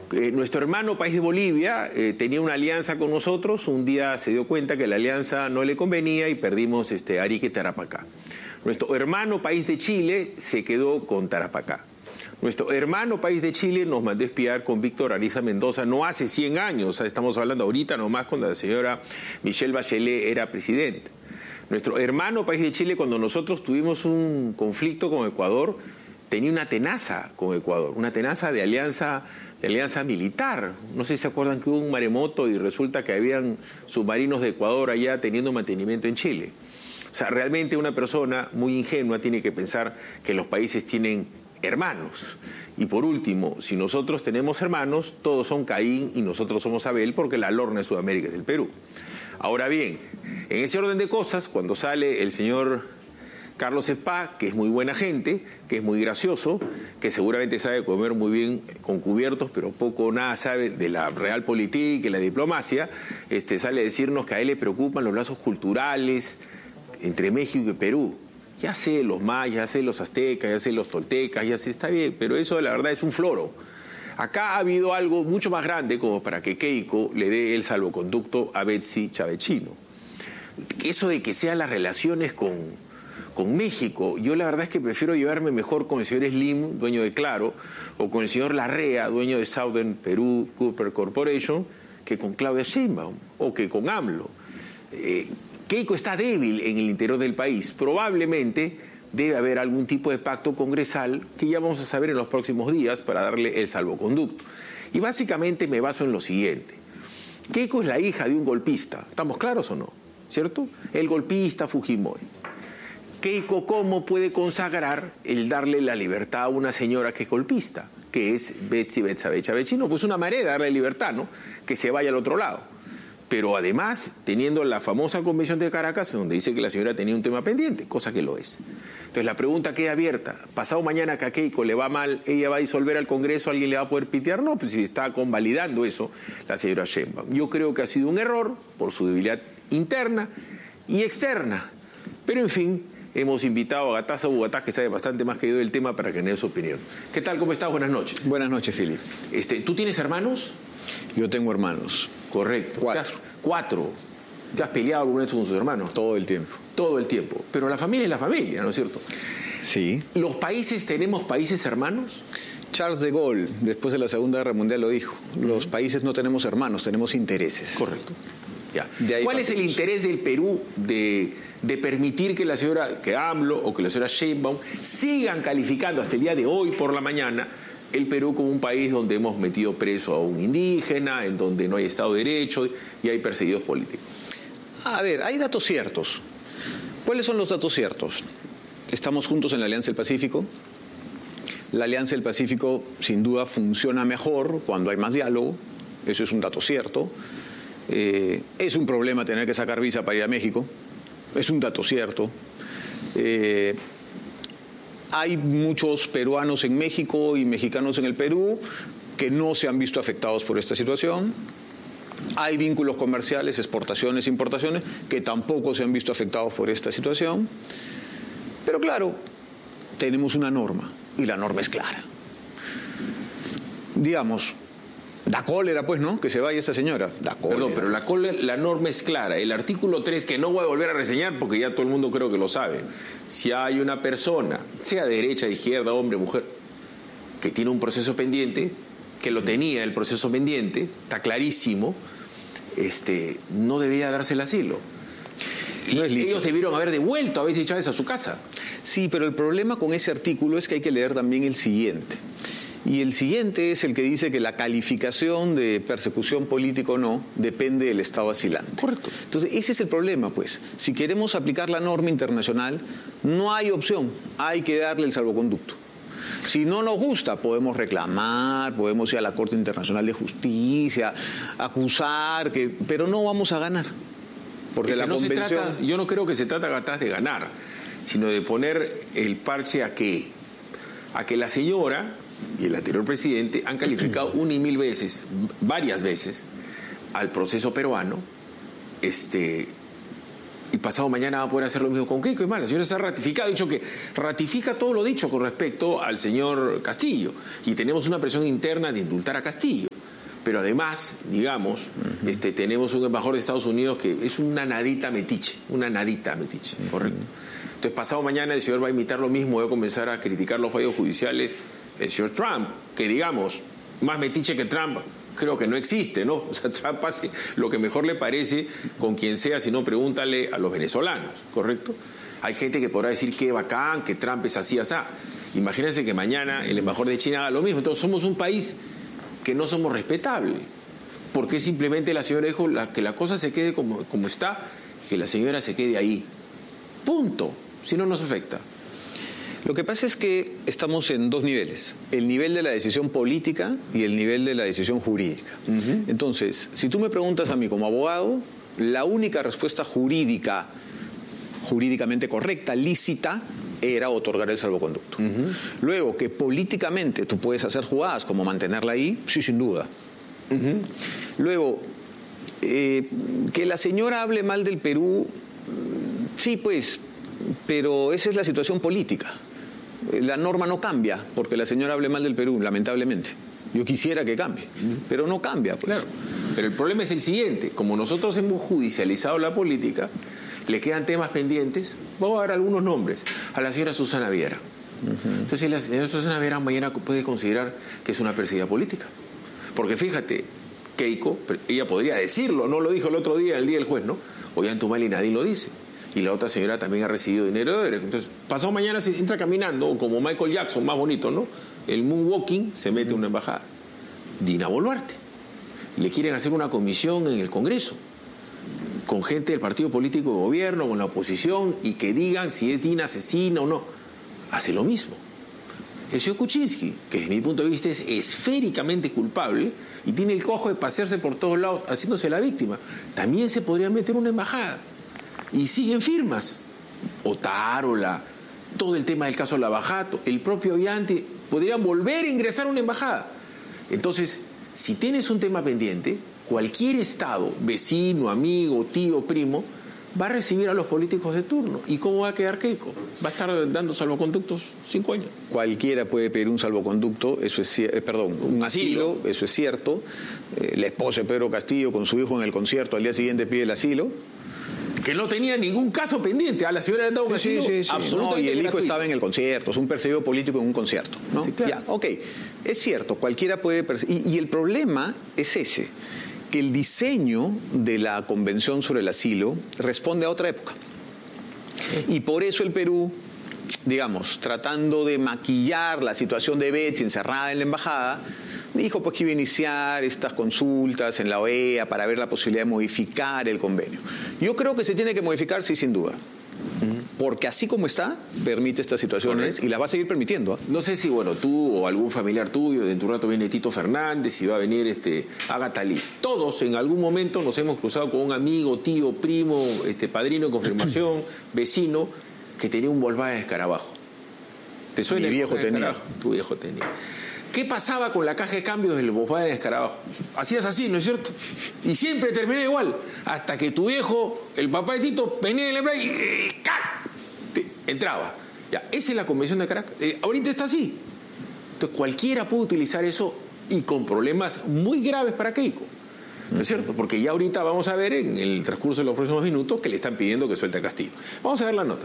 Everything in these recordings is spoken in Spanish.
Nuestro hermano país de Bolivia tenía una alianza con nosotros. Un día se dio cuenta que la alianza no le convenía y perdimos Arica y Tarapacá. Nuestro hermano país de Chile se quedó con Tarapacá. Nuestro hermano país de Chile nos mandó espiar con Víctor Ariza Mendoza no hace 100 años, estamos hablando ahorita nomás cuando la señora Michelle Bachelet era presidenta. Nuestro hermano país de Chile, cuando nosotros tuvimos un conflicto con Ecuador, tenía una tenaza con Ecuador, una tenaza de alianza militar. No sé si se acuerdan que hubo un maremoto y resulta que habían submarinos de Ecuador allá teniendo mantenimiento en Chile. O sea, realmente una persona muy ingenua tiene que pensar que los países tienen hermanos. Y por último, si nosotros tenemos hermanos, todos son Caín y nosotros somos Abel, porque la lorna de Sudamérica es el Perú. Ahora bien, en ese orden de cosas, cuando sale el señor Carlos Spa, que es muy buena gente, que es muy gracioso, que seguramente sabe comer muy bien con cubiertos, pero poco o nada sabe de la realpolitik y la diplomacia, sale a decirnos que a él le preocupan los lazos culturales entre México y Perú. Ya sé los mayas, ya sé los aztecas, ya sé los toltecas, ya sé, está bien, pero eso la verdad es un floro. Acá ha habido algo mucho más grande como para que Keiko le dé el salvoconducto a Betsy Chavechino. Eso de que sean las relaciones con México, yo la verdad es que prefiero llevarme mejor con el señor Slim, dueño de Claro, o con el señor Larrea, dueño de Southern Perú Cooper Corporation, que con Claudia Sheinbaum o que con AMLO. Keiko está débil en el interior del país. Probablemente debe haber algún tipo de pacto congresal que ya vamos a saber en los próximos días para darle el salvoconducto. Y básicamente me baso en lo siguiente. Keiko es la hija de un golpista. ¿Estamos claros o no? ¿Cierto? El golpista Fujimori. Keiko, ¿cómo puede consagrar el darle la libertad a una señora que es golpista? Que es Betsy Betsabe Chavechino. Pues una manera de darle libertad, ¿no? Que se vaya al otro lado. Pero además, teniendo la famosa convención de Caracas, donde dice que la señora tenía un tema pendiente, cosa que lo es. Entonces la pregunta queda abierta. Pasado mañana que a Keiko le va mal, ¿ella va a disolver al Congreso? ¿Alguien le va a poder pitear? No, pues si está convalidando eso la señora Sheinbaum. Yo creo que ha sido un error por su debilidad interna y externa. Pero en fin, hemos invitado a Gataza Bugatá, que sabe bastante más que yo del tema, para que me dé su opinión. ¿Qué tal? ¿Cómo estás? Buenas noches. Buenas noches, Philip. ¿Tú tienes hermanos? Yo tengo hermanos. Correcto. 4. 4. ¿Te has peleado alguna vez con sus hermanos? Todo el tiempo. Todo el tiempo. Pero la familia es la familia, ¿no es cierto? Sí. ¿Los países tenemos países hermanos? Charles de Gaulle, después de la Segunda Guerra Mundial, lo dijo. Los países no tenemos hermanos, tenemos intereses. Correcto. Ya. ¿Cuál es el interés del Perú de permitir que la señora, que AMLO o que la señora Sheinbaum sigan calificando hasta el día de hoy por la mañana el Perú como un país donde hemos metido preso a un indígena, en donde no hay Estado de Derecho y hay perseguidos políticos? A ver, hay datos ciertos. ¿Cuáles son los datos ciertos? Estamos juntos en la Alianza del Pacífico. La Alianza del Pacífico sin duda funciona mejor cuando hay más diálogo. Eso es un dato cierto. Es un problema tener que sacar visa para ir a México. Es un dato cierto. Hay muchos peruanos en México y mexicanos en el Perú que no se han visto afectados por esta situación. Hay vínculos comerciales, exportaciones, importaciones, que tampoco se han visto afectados por esta situación. Pero claro, tenemos una norma y la norma es clara. Digamos, da cólera, pues, ¿no? Que se vaya esta señora. Da cólera. Perdón, pero la norma es clara. El artículo 3, que no voy a volver a reseñar porque ya todo el mundo creo que lo sabe. Si hay una persona, sea de derecha, de izquierda, hombre, mujer, que tiene un proceso pendiente, que lo tenía el proceso pendiente, está clarísimo, no debía darse el asilo. No es lícito. Ellos debieron haber devuelto a Betsy Chávez a su casa. Sí, pero el problema con ese artículo es que hay que leer también el siguiente. Y el siguiente es el que dice que la calificación de persecución política o no depende del Estado asilante. Correcto. Entonces, ese es el problema, pues. Si queremos aplicar la norma internacional, no hay opción. Hay que darle el salvoconducto. Si no nos gusta, podemos reclamar, podemos ir a la Corte Internacional de Justicia, acusar, pero no vamos a ganar. Porque la convención... Yo no creo que se trata, Gatás, de ganar, sino de poner el parche a que la señora y el anterior presidente han calificado una y mil veces, varias veces, al proceso peruano, y pasado mañana va a poder hacer lo mismo con Keiko. Es más, la señora se ha ratificado, ha dicho que ratifica todo lo dicho con respecto al señor Castillo, y tenemos una presión interna de indultar a Castillo. Pero además, digamos, tenemos un embajador de Estados Unidos que es una nadita metiche, correcto. Entonces, pasado mañana el señor va a imitar lo mismo, va a comenzar a criticar los fallos judiciales del señor Trump, que digamos, más metiche que Trump, creo que no existe, ¿no? O sea, Trump hace lo que mejor le parece con quien sea, si no, pregúntale a los venezolanos, ¿correcto? Hay gente que podrá decir que bacán, que Trump es así, asá. Imagínense que mañana el embajador de China haga lo mismo. Entonces, somos un país que no somos respetables. Porque simplemente la señora dijo que la cosa se quede como está, que la señora se quede ahí. Punto. Si no, nos afecta. Lo que pasa es que estamos en dos niveles, el nivel de la decisión política y el nivel de la decisión jurídica. Entonces, si tú me preguntas a mí como abogado, la única respuesta jurídicamente correcta, lícita, era otorgar el salvoconducto. Luego, que políticamente tú puedes hacer jugadas como mantenerla ahí, sí, sin duda. Luego, que la señora hable mal del Perú, sí, pues, pero esa es la situación política. La norma no cambia porque la señora hable mal del Perú, lamentablemente. Yo quisiera que cambie, pero no cambia, pues. Claro. Pero el problema es el siguiente: como nosotros hemos judicializado la política, le quedan temas pendientes. Voy a dar algunos nombres. A la señora Susana Viera. Entonces, la señora Susana Viera mañana puede considerar que es una perseguida política. Porque fíjate, Keiko, ella podría decirlo, no lo dijo el otro día, el día del juez, ¿no? Ollantaytamala y nadie lo dice. Y la otra señora también ha recibido dinero de derecho. Entonces, pasado mañana se entra caminando, o como Michael Jackson, más bonito, ¿no? El moonwalking, se mete a una embajada. Dina Boluarte. Le quieren hacer una comisión en el Congreso, con gente del partido político de gobierno, con la oposición, y que digan si es Dina asesina o no. Hace lo mismo. El señor Kuczynski, que desde mi punto de vista es esféricamente culpable y tiene el cojo de pasearse por todos lados haciéndose la víctima, también se podría meter una embajada. Y siguen firmas. Otárola, todo el tema del caso Lavajato, el propio Ollanta, podrían volver a ingresar a una embajada. Entonces, si tienes un tema pendiente, cualquier Estado, vecino, amigo, tío, primo, va a recibir a los políticos de turno. ¿Y cómo va a quedar Keiko? ¿Va a estar dando salvoconductos 5 años? Cualquiera puede pedir un salvoconducto, eso es un asilo, eso es cierto. La esposa de Pedro Castillo con su hijo en el concierto, al día siguiente pide el asilo. Que no tenía ningún caso pendiente. A la señora le han dado un asilo absolutamente no, y el hijo gratuito. estaba en el concierto, es un perseguido político en un concierto, ¿no? Sí, claro. Ya, ok, es cierto, cualquiera puede perseguir. Y el problema es ese, que el diseño de la Convención sobre el Asilo responde a otra época. Y por eso el Perú, digamos, tratando de maquillar la situación de Betsy encerrada en la embajada, dijo pues que iba a iniciar estas consultas en la OEA para ver la posibilidad de modificar el convenio. Yo creo que se tiene que modificar, sí, sin duda. Porque así como está, permite estas situaciones. Correcto. Y las va a seguir permitiendo. No sé si, bueno, tú o algún familiar tuyo, dentro de un rato viene Tito Fernández y va a venir Agatha Liz. Todos en algún momento nos hemos cruzado con un amigo, tío, primo, padrino de confirmación, vecino, que tenía un Volkswagen Escarabajo. ¿Te suena? Mi viejo tenía. Tu viejo tenía. ¿Qué pasaba con la caja de cambios del Volkswagen Escarabajo? Hacías así, ¿no es cierto? Y siempre terminaba igual. Hasta que tu viejo, el papá de Tito, venía en la empresa y entraba. Ya, esa es la Convención de Caracas. Ahorita está así. Entonces cualquiera puede utilizar eso y con problemas muy graves para Keiko. ¿No es cierto? Porque ya ahorita vamos a ver en el transcurso de los próximos minutos que le están pidiendo que suelte a Castillo. Vamos a ver la nota.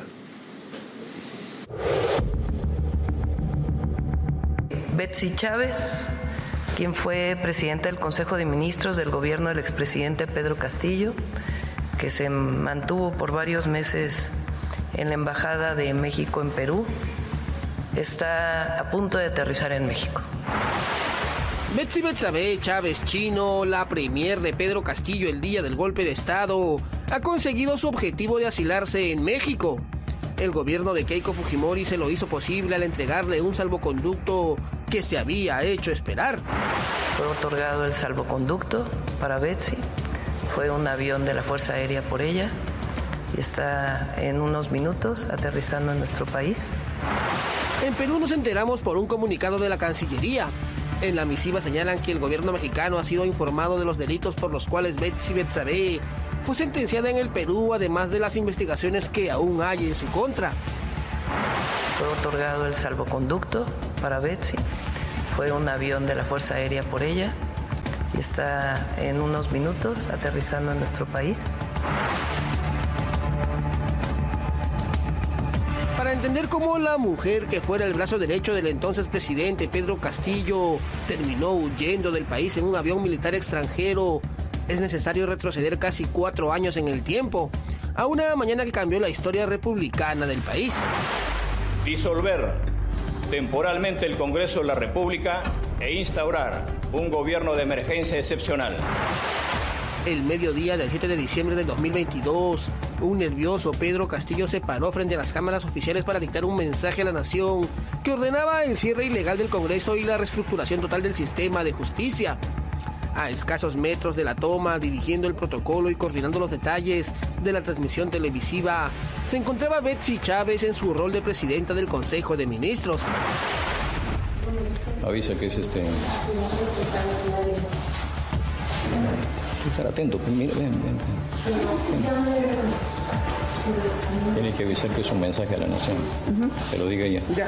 Betsy Chávez, quien fue presidenta del Consejo de Ministros del gobierno del expresidente Pedro Castillo, que se mantuvo por varios meses en la Embajada de México en Perú, está a punto de aterrizar en México. Betsy Betsabe Chávez Chino, la premier de Pedro Castillo el día del golpe de Estado, ha conseguido su objetivo de asilarse en México. El gobierno de Keiko Fujimori se lo hizo posible al entregarle un salvoconducto que se había hecho esperar. Fue otorgado el salvoconducto para Betsy, fue un avión de la Fuerza Aérea por ella y está en unos minutos aterrizando en nuestro país. En Perú nos enteramos por un comunicado de la Cancillería. En la misiva señalan que el gobierno mexicano ha sido informado de los delitos por los cuales Betsy Betsabe fue sentenciada en el Perú, además de las investigaciones que aún hay en su contra. Fue otorgado el salvoconducto para Betsy, fue un avión de la Fuerza Aérea por ella y está en unos minutos aterrizando en nuestro país. Para entender cómo la mujer que fuera el brazo derecho del entonces presidente Pedro Castillo terminó huyendo del país en un avión militar extranjero, es necesario retroceder casi 4 años en el tiempo, a una mañana que cambió la historia republicana del país. Disolver temporalmente el Congreso de la República e instaurar un gobierno de emergencia excepcional. El mediodía del 7 de diciembre del 2022, un nervioso Pedro Castillo se paró frente a las cámaras oficiales para dictar un mensaje a la nación que ordenaba el cierre ilegal del Congreso y la reestructuración total del sistema de justicia. A escasos metros de la toma, dirigiendo el protocolo y coordinando los detalles de la transmisión televisiva, se encontraba Betsy Chávez en su rol de presidenta del Consejo de Ministros. Avisa que es Estar atento, mira, ven. Tiene que avisar que es un mensaje a la nación. Que lo diga ella. Ya.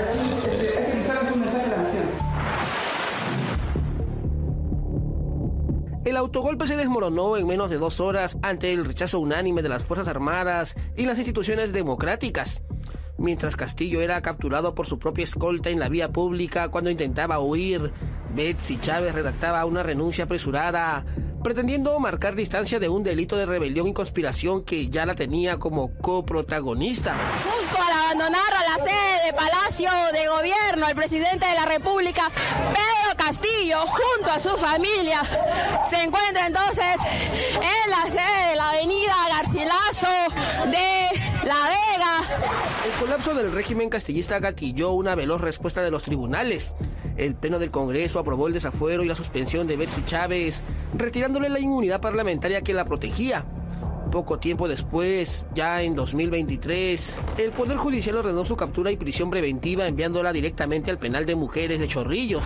El autogolpe se desmoronó en menos de 2 horas ante el rechazo unánime de las Fuerzas Armadas y las instituciones democráticas. Mientras Castillo era capturado por su propia escolta en la vía pública cuando intentaba huir, Betsy Chávez redactaba una renuncia apresurada, pretendiendo marcar distancia de un delito de rebelión y conspiración que ya la tenía como coprotagonista. Justo al abandonar a la sede de Palacio de Gobierno, el presidente de la República, Pedro Castillo, junto a su familia, se encuentra entonces en la sede de la avenida Garcilaso de La Vega. El colapso del régimen castillista gatilló una veloz respuesta de los tribunales. El Pleno del Congreso aprobó el desafuero y la suspensión de Betsy Chávez, retirándole la inmunidad parlamentaria que la protegía. Poco tiempo después, ya en 2023, el Poder Judicial ordenó su captura y prisión preventiva, enviándola directamente al penal de mujeres de Chorrillos.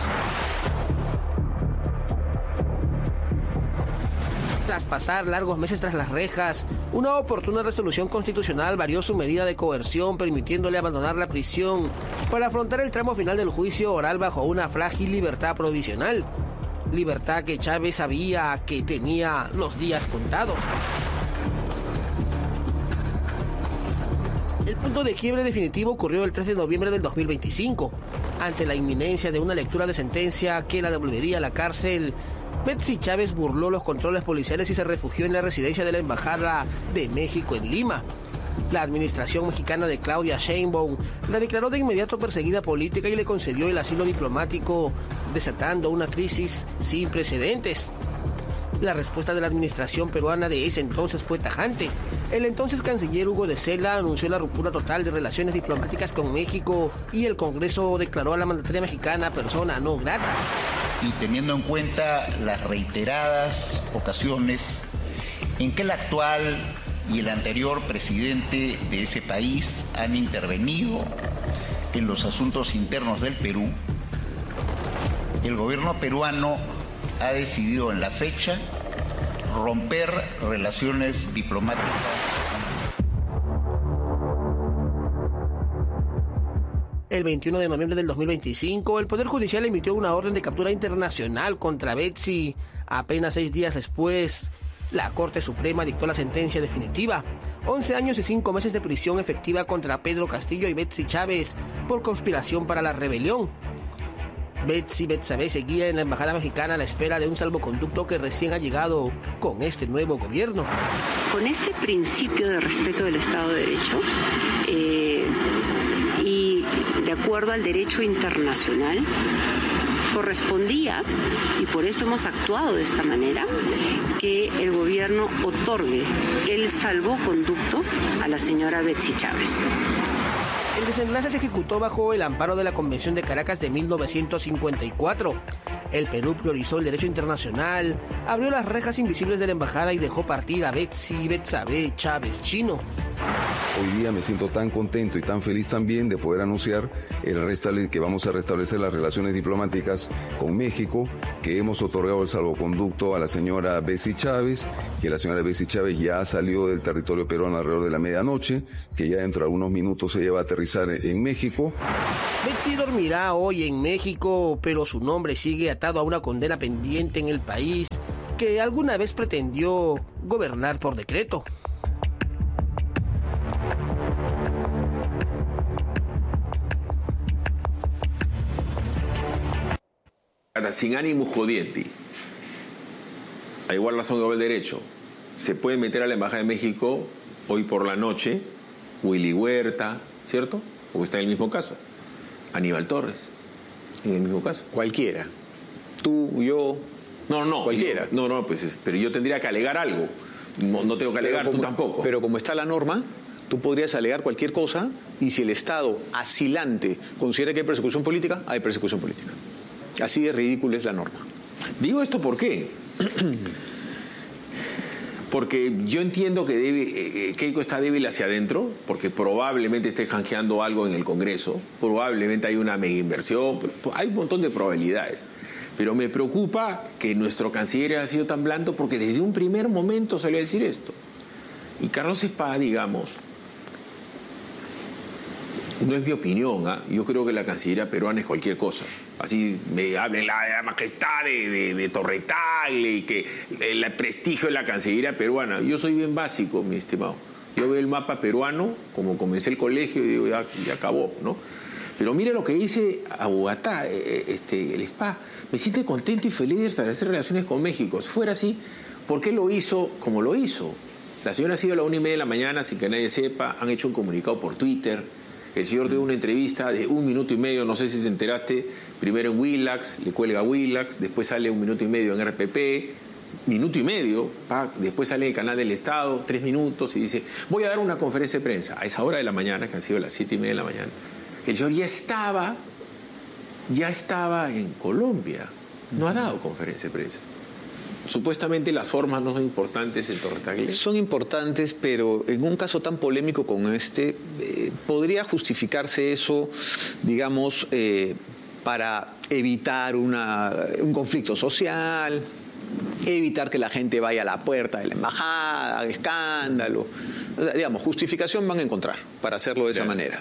Tras pasar largos meses tras las rejas, una oportuna resolución constitucional varió su medida de coerción, permitiéndole abandonar la prisión para afrontar el tramo final del juicio oral bajo una frágil libertad provisional. Libertad que Chávez sabía que tenía los días contados. El punto de quiebre definitivo ocurrió el 3 de noviembre del 2025. Ante la inminencia de una lectura de sentencia que la devolvería a la cárcel, Betsy Chávez burló los controles policiales y se refugió en la residencia de la Embajada de México en Lima. La administración mexicana de Claudia Sheinbaum la declaró de inmediato perseguida política y le concedió el asilo diplomático, desatando una crisis sin precedentes. La respuesta de la administración peruana de ese entonces fue tajante. El entonces canciller Hugo de Sela anunció la ruptura total de relaciones diplomáticas con México y el Congreso declaró a la mandataria mexicana persona no grata. Y teniendo en cuenta las reiteradas ocasiones en que el actual y el anterior presidente de ese país han intervenido en los asuntos internos del Perú, el gobierno peruano ha decidido en la fecha romper relaciones diplomáticas. El 21 de noviembre del 2025, el Poder Judicial emitió una orden de captura internacional contra Betsy. Apenas 6 días después, la Corte Suprema dictó la sentencia definitiva. 11 años y 5 meses de prisión efectiva contra Pedro Castillo y Betsy Chávez por conspiración para la rebelión. Betsy Betsabe seguía en la Embajada Mexicana a la espera de un salvoconducto que recién ha llegado con este nuevo gobierno. Con este principio de respeto del Estado de Derecho y de acuerdo al derecho internacional, correspondía, y por eso hemos actuado de esta manera, que el gobierno otorgue el salvoconducto a la señora Betsy Chávez. El desenlace se ejecutó bajo el amparo de la Convención de Caracas de 1954. El Perú priorizó el derecho internacional, abrió las rejas invisibles de la embajada y dejó partir a Betsy Betsabe Chávez Chino. Hoy día me siento tan contento y tan feliz también de poder anunciar que vamos a restablecer las relaciones diplomáticas con México, que hemos otorgado el salvoconducto a la señora Betsy Chávez, que la señora Betsy Chávez ya salió del territorio peruano alrededor de la medianoche, que ya dentro de algunos minutos ella va a aterrizar en México. Betsy dormirá hoy en México, pero su nombre sigue atado a una condena pendiente en el país que alguna vez pretendió gobernar por decreto. Sin ánimo jodiente, a igual razón que el derecho, se puede meter a la Embajada de México hoy por la noche Willy Huerta, ¿cierto? Porque está en el mismo caso. Aníbal Torres, en el mismo caso. Cualquiera. Tú, yo... No, cualquiera. No, pues, pero yo tendría que alegar algo. No tengo que alegar, tú tampoco. Pero como está la norma, tú podrías alegar cualquier cosa, y si el Estado asilante considera que hay persecución política, hay persecución política. Así de ridícula es la norma. Digo esto ¿por qué? Porque yo entiendo que Keiko está débil hacia adentro, porque probablemente esté jangueando algo en el Congreso, probablemente hay una mega inversión, hay un montón de probabilidades. Pero me preocupa que nuestro canciller haya sido tan blando, porque desde un primer momento salió a decir esto. Y Carlos Espada, digamos, no es mi opinión, yo creo que la Cancillería peruana es cualquier cosa. Así me hablen la majestad de Torretagle y que el prestigio de la Cancillería peruana. Yo soy bien básico, mi estimado. Yo veo el mapa peruano, como comencé el colegio, y digo, ya acabó, ¿no? Pero mire lo que dice a Bogotá, el SPA. Me siento contento y feliz de establecer relaciones con México. Si fuera así, ¿por qué lo hizo como lo hizo? La señora ha sido a la 1:30 de la mañana sin que nadie sepa, han hecho un comunicado por Twitter. El señor dio una entrevista de 1 minuto y medio, no sé si te enteraste, primero en Willax, le cuelga a Willax, después sale 1 minuto y medio en RPP, 1 minuto y medio, después sale en el canal del Estado, 3 minutos, y dice, voy a dar una conferencia de prensa. A esa hora de la mañana, que han sido las 7:30 de la mañana, el señor ya estaba en Colombia, no ha dado conferencia de prensa. Supuestamente las formas no son importantes en Torretagle. Son importantes, pero en un caso tan polémico como este, podría justificarse eso, digamos, para evitar un conflicto social, evitar que la gente vaya a la puerta de la embajada, haga escándalo. O sea, digamos, justificación van a encontrar para hacerlo de esa manera.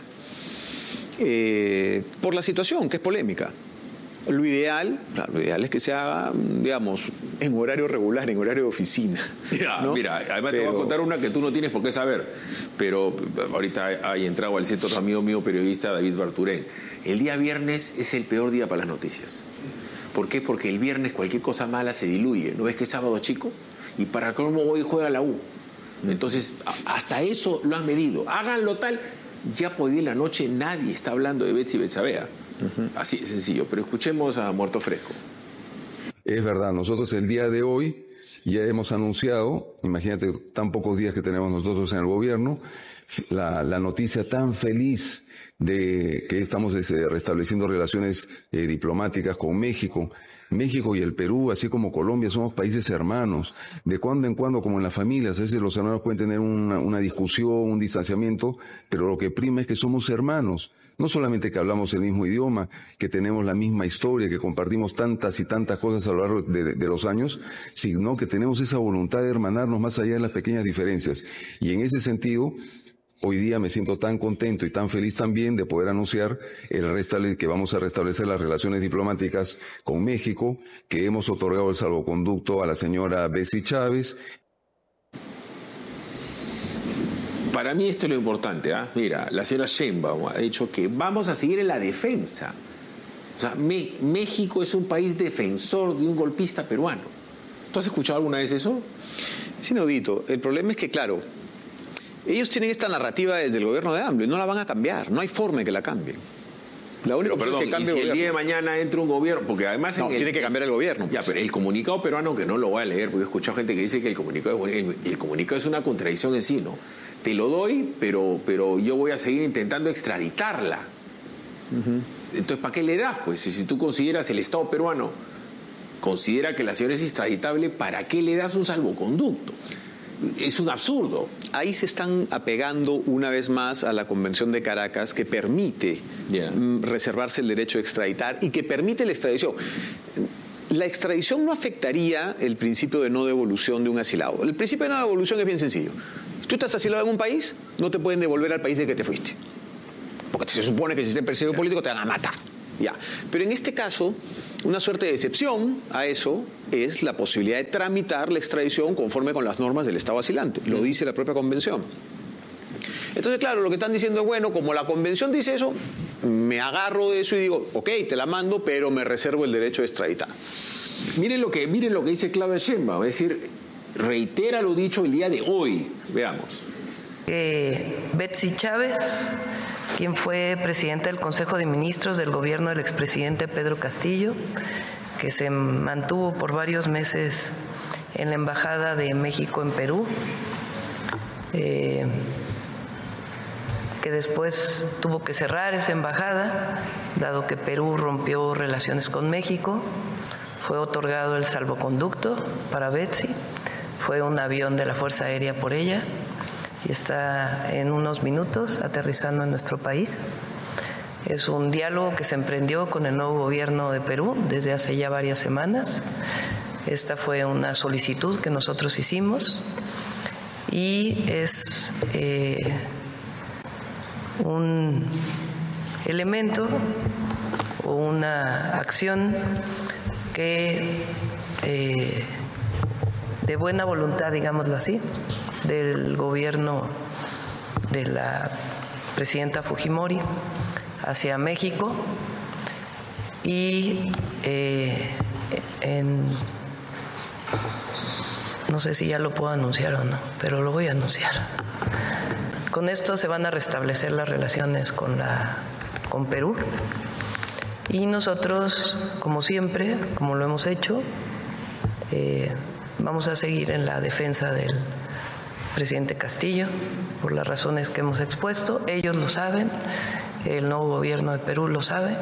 Por la situación, que es polémica. Lo ideal es que se haga, digamos, en horario regular, en horario de oficina. ¿No? Mira, además te voy a contar una que tú no tienes por qué saber, pero ahorita hay entrado al centro otro amigo mío, periodista David Barturén. El día viernes es el peor día para las noticias. ¿Por qué? Porque el viernes cualquier cosa mala se diluye. ¿No ves que es sábado chico? Y para cómo hoy juega la U. Entonces, hasta eso lo han medido. Háganlo tal. Ya por día en la noche nadie está hablando de Betsy Betsabea. Así de sencillo, pero escuchemos a Muerto Fresco. Es verdad, nosotros el día de hoy ya hemos anunciado, imagínate tan pocos días que tenemos nosotros en el gobierno, la noticia tan feliz de que estamos restableciendo relaciones diplomáticas con México. México y el Perú, así como Colombia, somos países hermanos. De cuando en cuando, como en las familias, a veces los hermanos pueden tener una discusión, un distanciamiento, pero lo que prima es que somos hermanos. No solamente que hablamos el mismo idioma, que tenemos la misma historia, que compartimos tantas y tantas cosas a lo largo de los años, sino que tenemos esa voluntad de hermanarnos más allá de las pequeñas diferencias. Y en ese sentido, hoy día me siento tan contento y tan feliz también de poder anunciar que vamos a restablecer las relaciones diplomáticas con México, que hemos otorgado el salvoconducto a la señora Betsy Chávez. Para mí esto es lo importante, Mira, la señora Sheinbaum ha dicho que vamos a seguir en la defensa. O sea, México es un país defensor de un golpista peruano. ¿Tú has escuchado alguna vez eso? Es inaudito. El problema es que, claro, ellos tienen esta narrativa desde el gobierno de AMLO y no la van a cambiar. No hay forma de que la cambien. La única pero, perdón, es que cambie y si el día de mañana entra un gobierno, porque además... tiene que cambiar el gobierno. Ya, pero el comunicado peruano, que no lo voy a leer, porque he escuchado gente que dice que el comunicado es una contradicción en sí, ¿no? Te lo doy, pero yo voy a seguir intentando extraditarla. Entonces, ¿para qué le das? Pues si tú consideras, el Estado peruano considera que la señora es extraditable, ¿para qué le das un salvoconducto? Es un absurdo. Ahí se están apegando una vez más a la Convención de Caracas, que permite reservarse el derecho de extraditar y que permite la extradición. La extradición no afectaría el principio de no devolución de un asilado. El principio de no devolución es bien sencillo. Tú estás asilado en un país, no te pueden devolver al país del que te fuiste. Porque se supone que si estés perseguido político te van a matar. Ya. Pero en este caso, Una suerte de excepción a eso es la posibilidad de tramitar la extradición conforme con las normas del Estado asilante. Lo dice la propia Convención. Entonces, claro, lo que están diciendo es, bueno, como la Convención dice eso, me agarro de eso y digo, ok, te la mando, pero me reservo el derecho de extraditar. Miren lo que dice Claudia Sheinbaum, es decir, reitera lo dicho el día de hoy. Veamos. Betsy Chávez, quien fue presidenta del Consejo de Ministros del gobierno del expresidente Pedro Castillo, que se mantuvo por varios meses en la Embajada de México en Perú, que después tuvo que cerrar esa embajada, dado que Perú rompió relaciones con México. Fue otorgado el salvoconducto para Betsy, fue un avión de la Fuerza Aérea por ella y está en unos minutos aterrizando en nuestro país. Es un diálogo que se emprendió con el nuevo gobierno de Perú desde hace ya varias semanas. Esta fue una solicitud que nosotros hicimos y es un elemento o una acción que de buena voluntad, digámoslo así, del gobierno de la presidenta Fujimori hacia México y no sé si ya lo puedo anunciar o no, pero lo voy a anunciar. Con esto se van a restablecer las relaciones con Perú y nosotros, como siempre, como lo hemos hecho, vamos a seguir en la defensa del presidente Castillo por las razones que hemos expuesto. Ellos lo saben, el nuevo gobierno de Perú lo sabe,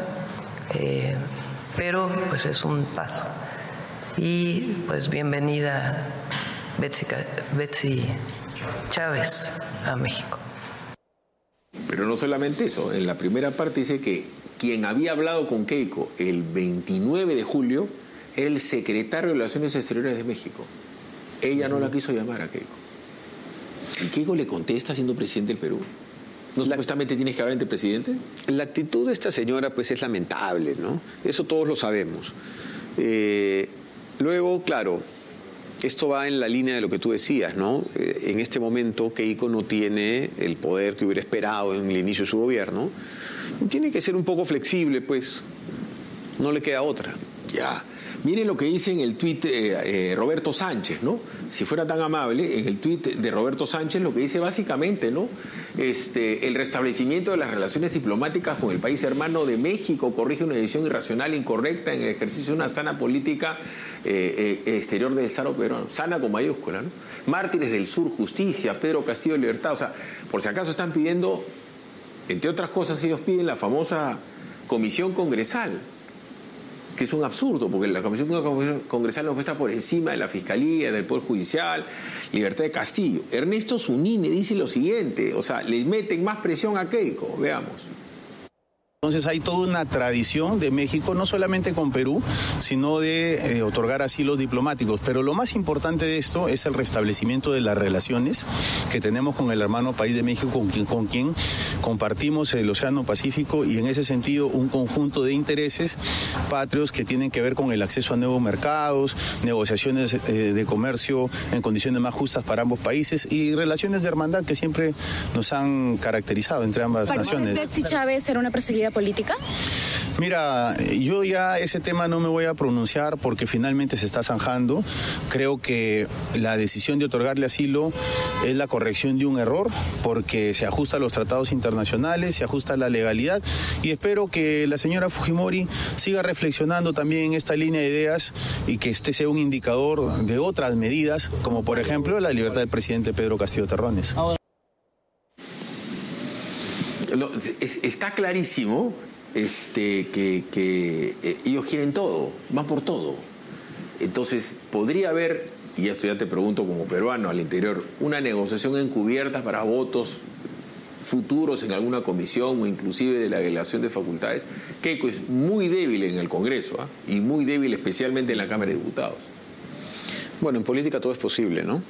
pero pues es un paso. Y pues bienvenida Betsy Chávez a México. Pero no solamente eso, en la primera parte dice que quien había hablado con Keiko el 29 de julio era el secretario de Relaciones Exteriores de México. Ella no la quiso llamar a Keiko. ¿Y Keiko le contesta siendo presidente del Perú? ¿No supuestamente tienes que hablar entre presidente? La actitud de esta señora pues es lamentable, ¿no? Eso todos lo sabemos. Luego, claro, esto va en la línea de lo que tú decías, ¿no? En este momento Keiko no tiene el poder que hubiera esperado en el inicio de su gobierno. Tiene que ser un poco flexible, pues. No le queda otra. Ya. Miren lo que dice en el tuit Roberto Sánchez, ¿no? Si fuera tan amable, en el tuit de Roberto Sánchez lo que dice básicamente, ¿no? El restablecimiento de las relaciones diplomáticas con el país hermano de México corrige una decisión irracional e incorrecta en el ejercicio de una sana política exterior del Estado peruano. Sana con mayúscula, ¿no? Mártires del Sur, justicia, Pedro Castillo, libertad. O sea, por si acaso están pidiendo, entre otras cosas, ellos piden la famosa comisión congresal, que es un absurdo, porque la Comisión Congresal no está por encima de la Fiscalía, del Poder Judicial, libertad de Castillo. Ernesto Zunine dice lo siguiente, o sea, le meten más presión a Keiko, veamos. Entonces hay toda una tradición de México, no solamente con Perú, sino de otorgar asilos diplomáticos. Pero lo más importante de esto es el restablecimiento de las relaciones que tenemos con el hermano país de México, con quien compartimos el Océano Pacífico y en ese sentido un conjunto de intereses patrios que tienen que ver con el acceso a nuevos mercados, negociaciones de comercio en condiciones más justas para ambos países y relaciones de hermandad que siempre nos han caracterizado entre ambas naciones. ¿Para Betsy Chávez era una perseguida política? Mira, yo ya ese tema no me voy a pronunciar porque finalmente se está zanjando. Creo que la decisión de otorgarle asilo es la corrección de un error porque se ajusta a los tratados internacionales, se ajusta a la legalidad y espero que la señora Fujimori siga reflexionando también en esta línea de ideas y que este sea un indicador de otras medidas, como por ejemplo la libertad del presidente Pedro Castillo Terrones. Está clarísimo que ellos quieren todo, van por todo. Entonces, podría haber, y esto ya te pregunto como peruano al interior, una negociación encubierta para votos futuros en alguna comisión o inclusive de la delegación de facultades. Keiko es muy débil en el Congreso, y muy débil especialmente en la Cámara de Diputados. Bueno, en política todo es posible, ¿no?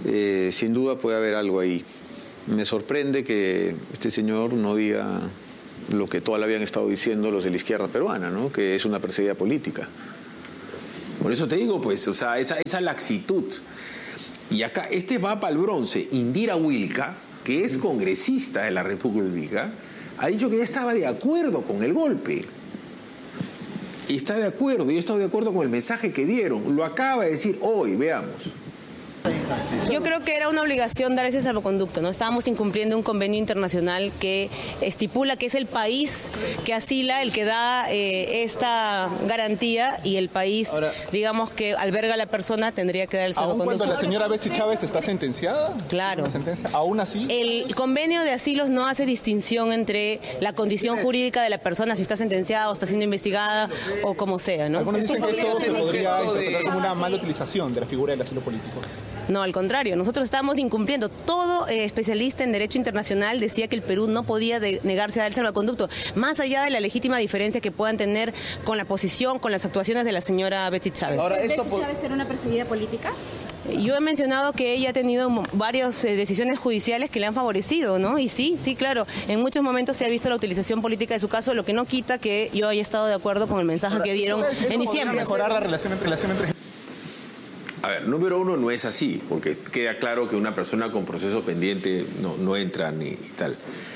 Sin duda puede haber algo ahí. Me sorprende que este señor no diga lo que toda la vida han estado diciendo los de la izquierda peruana, ¿no? Que es una perseguida política. Por eso te digo, pues, o sea, esa laxitud. Y acá, va para el bronce. Indira Wilca, que es congresista de la República, ha dicho que ya estaba de acuerdo con el golpe. Y está de acuerdo, yo he estado de acuerdo con el mensaje que dieron. Lo acaba de decir hoy, veamos. Yo creo que era una obligación dar ese salvoconducto, ¿no? Estábamos incumpliendo un convenio internacional que estipula que es el país que asila el que da esta garantía, y el país, ahora, digamos, que alberga a la persona tendría que dar el salvoconducto. ¿Aún cuando la señora Betsy Chávez está sentenciada? Claro. ¿Aún así? El convenio de asilos no hace distinción entre la condición jurídica de la persona, si está sentenciada o está siendo investigada o como sea, ¿no? Algunos dicen que esto se podría interpretar como una mala utilización de la figura del asilo político. No, al contrario, nosotros estamos incumpliendo. Todo especialista en derecho internacional decía que el Perú no podía negarse a dar el salvoconducto, más allá de la legítima diferencia que puedan tener con la posición, con las actuaciones de la señora Betsy Chávez. Ahora, ¿Betsy Chávez era una perseguida política? Yo he mencionado que ella ha tenido varias decisiones judiciales que le han favorecido, ¿no? Y sí, claro, en muchos momentos se ha visto la utilización política de su caso, lo que no quita que yo haya estado de acuerdo con el mensaje que dieron en diciembre. Mejorar la relación entre A ver, número uno, no es así, porque queda claro que una persona con proceso pendiente no entra ni tal.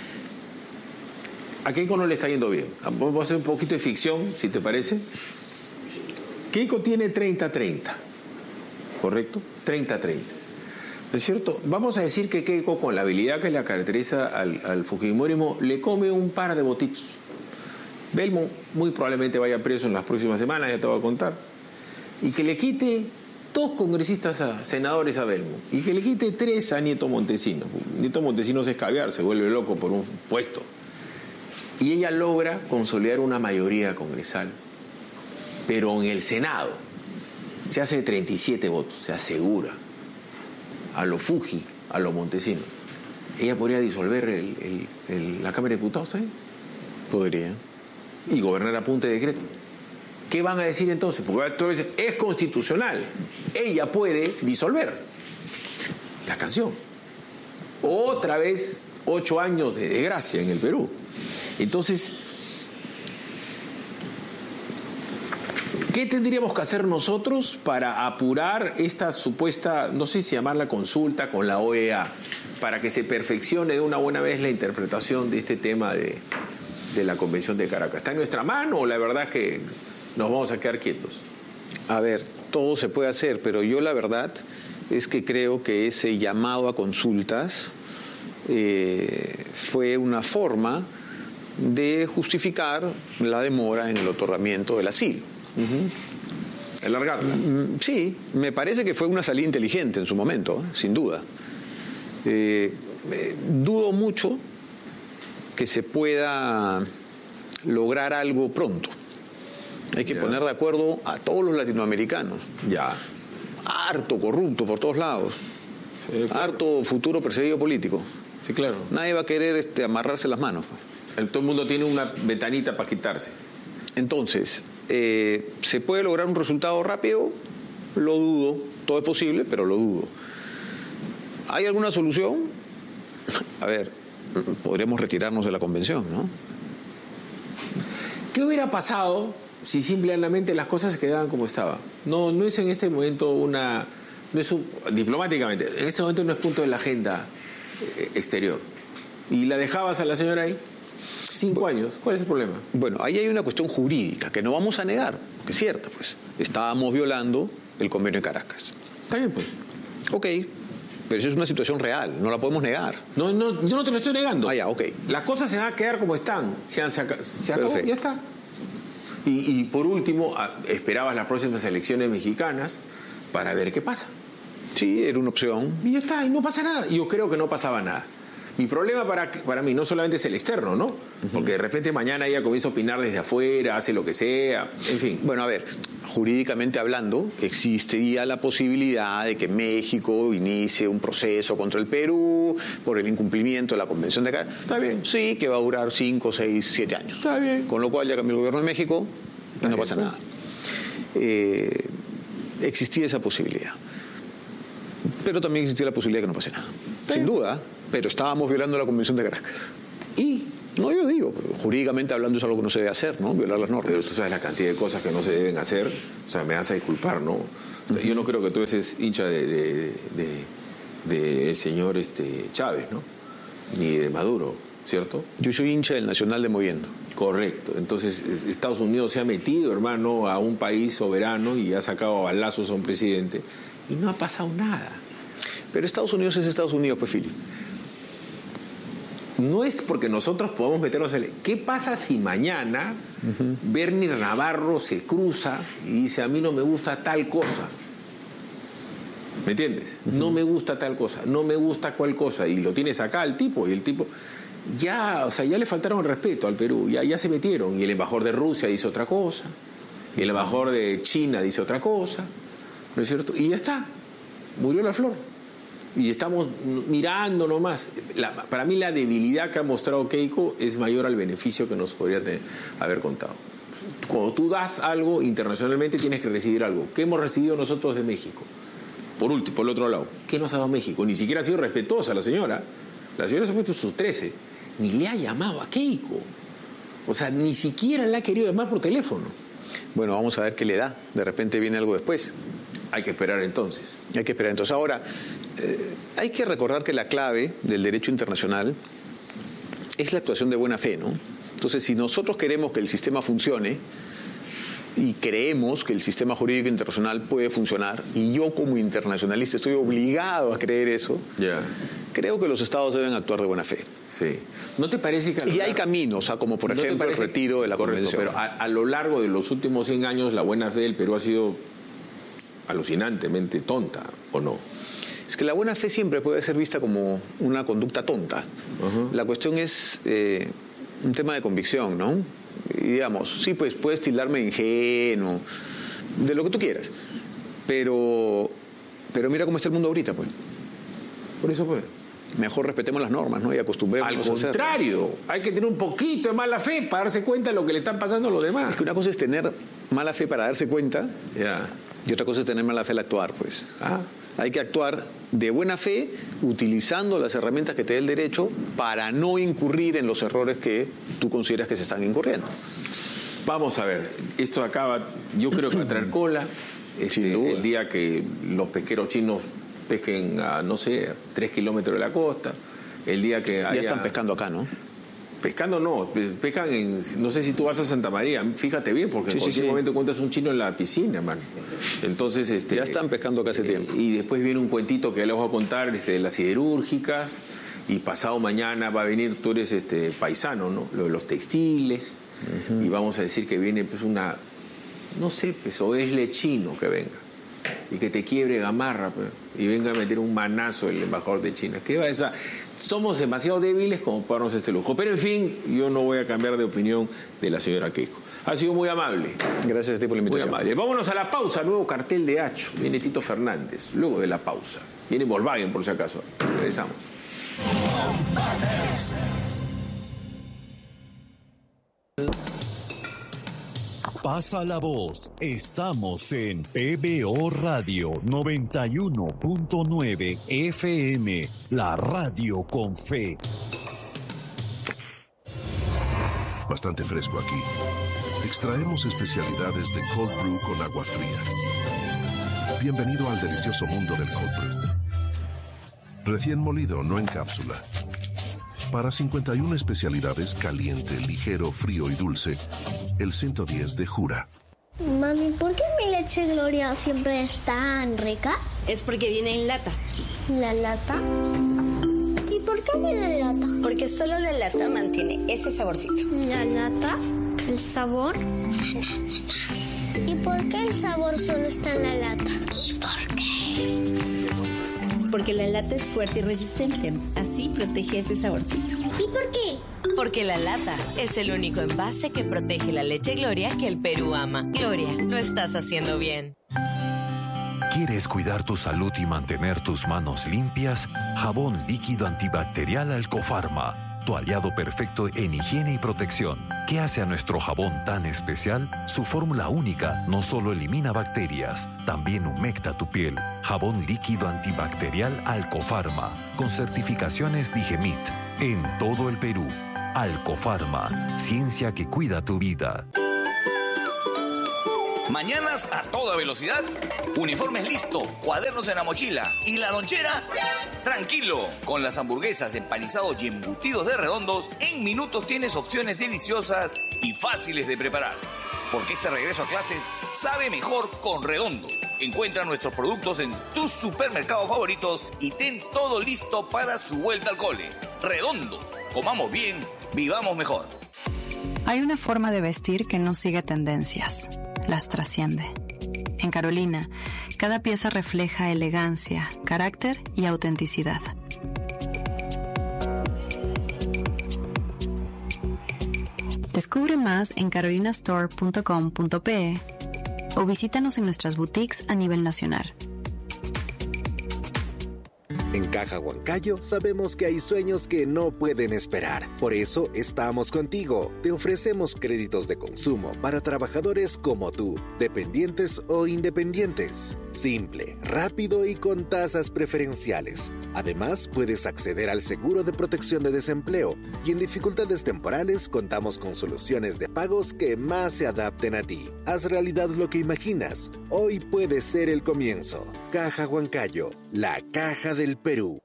A Keiko no le está yendo bien. Vamos a hacer un poquito de ficción, si te parece. Keiko tiene 30-30, ¿correcto? 30-30. ¿No es cierto? Vamos a decir que Keiko, con la habilidad que le caracteriza al fujimorismo, le come un par de votitos. Belmo muy probablemente vaya preso en las próximas semanas, ya te voy a contar. Y que le quite 2 congresistas senadores a Belmo, y que le quite 3 a Nieto Montesinos. Nieto Montesinos es caviar, se vuelve loco por un puesto. Y ella logra consolidar una mayoría congresal, pero en el Senado se hace de 37 votos, se asegura a lo Fuji, a lo Montesinos. Ella podría disolver la Cámara de Diputados, ¿eh? Podría. Y gobernar a punta de decreto. ¿Qué van a decir entonces? Porque todos dicen, es constitucional. Ella puede disolver la canción. Otra vez, 8 años de desgracia en el Perú. Entonces, ¿qué tendríamos que hacer nosotros para apurar esta supuesta, no sé si llamarla consulta con la OEA, para que se perfeccione de una buena vez la interpretación de este tema de la Convención de Caracas? ¿Está en nuestra mano o la verdad es que nos vamos a quedar quietos? A ver, todo se puede hacer, pero yo la verdad es que creo que ese llamado a consultas fue una forma de justificar la demora en el otorgamiento del asilo. ¿Alargarla? Sí, me parece que fue una salida inteligente en su momento, sin duda. Dudo mucho que se pueda lograr algo pronto. Hay que poner de acuerdo a todos los latinoamericanos. Ya. Harto corrupto por todos lados. Sí, claro. Harto futuro perseguido político. Sí, claro. Nadie va a querer amarrarse las manos. Todo el mundo tiene una ventanita para quitarse. Entonces, ¿se puede lograr un resultado rápido? Lo dudo. Todo es posible, pero lo dudo. ¿Hay alguna solución? A ver, podríamos retirarnos de la convención, ¿no? ¿Qué hubiera pasado si simplemente las cosas se quedaban como estaban? No es en este momento diplomáticamente, en este momento no es punto de la agenda exterior. ¿Y la dejabas a la señora ahí? 5 años, ¿cuál es el problema? Bueno, ahí hay una cuestión jurídica que no vamos a negar, que es cierta, pues. Estábamos violando el convenio de Caracas. Está bien, pues. Ok, pero eso es una situación real, no la podemos negar. No, yo no te lo estoy negando. Ah, ya, ok. Las cosas se van a quedar como están, se acabó, ya está. Y por último, esperabas las próximas elecciones mexicanas para ver qué pasa. Sí, era una opción. Y ya está, y no pasa nada. Yo creo que no pasaba nada. Mi problema para mí no solamente es el externo, ¿no? Porque de repente mañana ella comienza a opinar desde afuera, hace lo que sea, en fin. Bueno, a ver, jurídicamente hablando, existiría la posibilidad de que México inicie un proceso contra el Perú por el incumplimiento de la Convención de Caracas. Está bien. Sí, que va a durar 5, 6, 7 años. Está bien. Con lo cual ya cambió el gobierno de México, no pasa nada. Existía esa posibilidad. Pero también existía la posibilidad de que no pase nada. Sin duda, pero estábamos violando la Convención de Caracas. Y No, yo digo, jurídicamente hablando es algo que no se debe hacer, ¿no? Violar las normas. Pero tú sabes la cantidad de cosas que no se deben hacer. O sea, me vas a disculpar, ¿no? O sea, yo no creo que tú eres hincha del señor Chávez, ¿no? Ni de Maduro, ¿cierto? Yo soy hincha del Nacional de Moviendo. Correcto. Entonces, Estados Unidos se ha metido, hermano, a un país soberano y ha sacado a balazos a un presidente y no ha pasado nada. Pero Estados Unidos es Estados Unidos, pues, Fili. No es porque nosotros podamos meternos en... ¿Qué pasa si mañana Bernie Navarro se cruza y dice, a mí no me gusta tal cosa? ¿Me entiendes? No me gusta tal cosa, no me gusta cual cosa. Y lo tienes acá el tipo, y el tipo... Ya, o sea, ya le faltaron el respeto al Perú, ya se metieron. Y el embajador de Rusia dice otra cosa, y el embajador de China dice otra cosa, ¿no es cierto? Y ya está, murió la flor. Y estamos mirando nomás. Para mí la debilidad que ha mostrado Keiko es mayor al beneficio que nos podría haber contado. Cuando tú das algo internacionalmente tienes que recibir algo. ¿Qué hemos recibido nosotros de México? Por último, por el otro lado, ¿qué nos ha dado México? Ni siquiera ha sido respetuosa la señora. La señora se ha puesto sus 13. Ni le ha llamado a Keiko. O sea, ni siquiera la ha querido llamar por teléfono. Bueno, vamos a ver qué le da. De repente viene algo después. Hay que esperar entonces. Hay que esperar entonces. Ahora, hay que recordar que la clave del derecho internacional es la actuación de buena fe, ¿no? Entonces, si nosotros queremos que el sistema funcione y creemos que el sistema jurídico internacional puede funcionar, y yo como internacionalista estoy obligado a creer eso, creo que los estados deben actuar de buena fe. Sí. ¿No te parece que... Y hay caminos, como por ejemplo el retiro de la convención. Pero a lo largo de los últimos 100 años la buena fe del Perú ha sido alucinantemente tonta, ¿o no? Es que la buena fe siempre puede ser vista como una conducta tonta. La cuestión es un tema de convicción, ¿no? Y digamos, sí, pues puedes tildarme de ingenuo, de lo que tú quieras, pero mira cómo está el mundo ahorita, pues. Por eso, pues. Mejor respetemos las normas, ¿no? Y acostumbrémonos a hacer. Al contrario, hay que tener un poquito de mala fe para darse cuenta de lo que le están pasando a los demás. Es que una cosa es tener mala fe para darse cuenta, y otra cosa es tener mala fe al actuar, pues. Hay que actuar de buena fe, utilizando las herramientas que te dé el derecho para no incurrir en los errores que tú consideras que se están incurriendo. Vamos a ver, esto acaba, yo creo que va a traer cola. El día que los pesqueros chinos pesquen a, no sé, a 3 kilómetros de la costa, el día que haya... Ya están pescando acá, ¿no? Pescando no, pescan en... No sé si tú vas a Santa María, fíjate bien, porque en cualquier momento encuentras un chino en la piscina, man. Entonces, ya están pescando acá hace tiempo. Y después viene un cuentito que les voy a contar de las siderúrgicas, y pasado mañana va a venir, tú eres paisano, ¿no? Lo de los textiles, y vamos a decir que viene pues una... No sé, pues, o es lechino que venga, y que te quiebre Gamarra, pues, y venga a meter un manazo el embajador de China. ¿Qué va esa? Somos demasiado débiles como para darnos este lujo. Pero en fin, yo no voy a cambiar de opinión de la señora Keiko. Ha sido muy amable. Gracias a ti por la invitación. Muy amable. Vámonos a la pausa. Nuevo cartel de Hacho. Viene Tito Fernández. Luego de la pausa. Viene Volkswagen, por si acaso. Regresamos. Pasa la voz, estamos en PBO Radio 91.9 FM, la radio con fe. Bastante fresco aquí. Extraemos especialidades de cold brew con agua fría. Bienvenido al delicioso mundo del cold brew. Recién molido, no en cápsula. Para 51 especialidades, caliente, ligero, frío y dulce, el 110 de Jura. Mami, ¿por qué mi leche Gloria siempre es tan rica? Es porque viene en lata. ¿La lata? ¿Y por qué viene en lata? Porque solo la lata mantiene ese saborcito. ¿La lata? ¿El sabor? ¿Y por qué el sabor solo está en la lata? ¿Y por qué? Porque la lata es fuerte y resistente. Así protege ese saborcito. ¿Y por qué? Porque la lata es el único envase que protege la leche Gloria que el Perú ama. Gloria, lo estás haciendo bien. ¿Quieres cuidar tu salud y mantener tus manos limpias? Jabón líquido antibacterial Alcofarma, tu aliado perfecto en higiene y protección. ¿Qué hace a nuestro jabón tan especial? Su fórmula única no solo elimina bacterias, también humecta tu piel. Jabón líquido antibacterial Alcofarma, con certificaciones Digemit, en todo el Perú. Alcofarma, ciencia que cuida tu vida. Mañanas a toda velocidad, uniformes listo, cuadernos en la mochila y la lonchera. Tranquilo, con las hamburguesas, empanizados y embutidos de Redondos, en minutos tienes opciones deliciosas y fáciles de preparar. Porque este regreso a clases sabe mejor con Redondos. Encuentra nuestros productos en tus supermercados favoritos y ten todo listo para su vuelta al cole. Redondos, comamos bien, vivamos mejor. Hay una forma de vestir que no sigue tendencias, las trasciende. En Carolina, cada pieza refleja elegancia, carácter y autenticidad. Descubre más en carolinastore.com.pe o visítanos en nuestras boutiques a nivel nacional. En Caja Huancayo sabemos que hay sueños que no pueden esperar. Por eso estamos contigo. Te ofrecemos créditos de consumo para trabajadores como tú, dependientes o independientes. Simple, rápido y con tasas preferenciales. Además, puedes acceder al seguro de protección de desempleo y en dificultades temporales contamos con soluciones de pagos que más se adapten a ti. Haz realidad lo que imaginas. Hoy puede ser el comienzo. Caja Huancayo, la caja del Perú.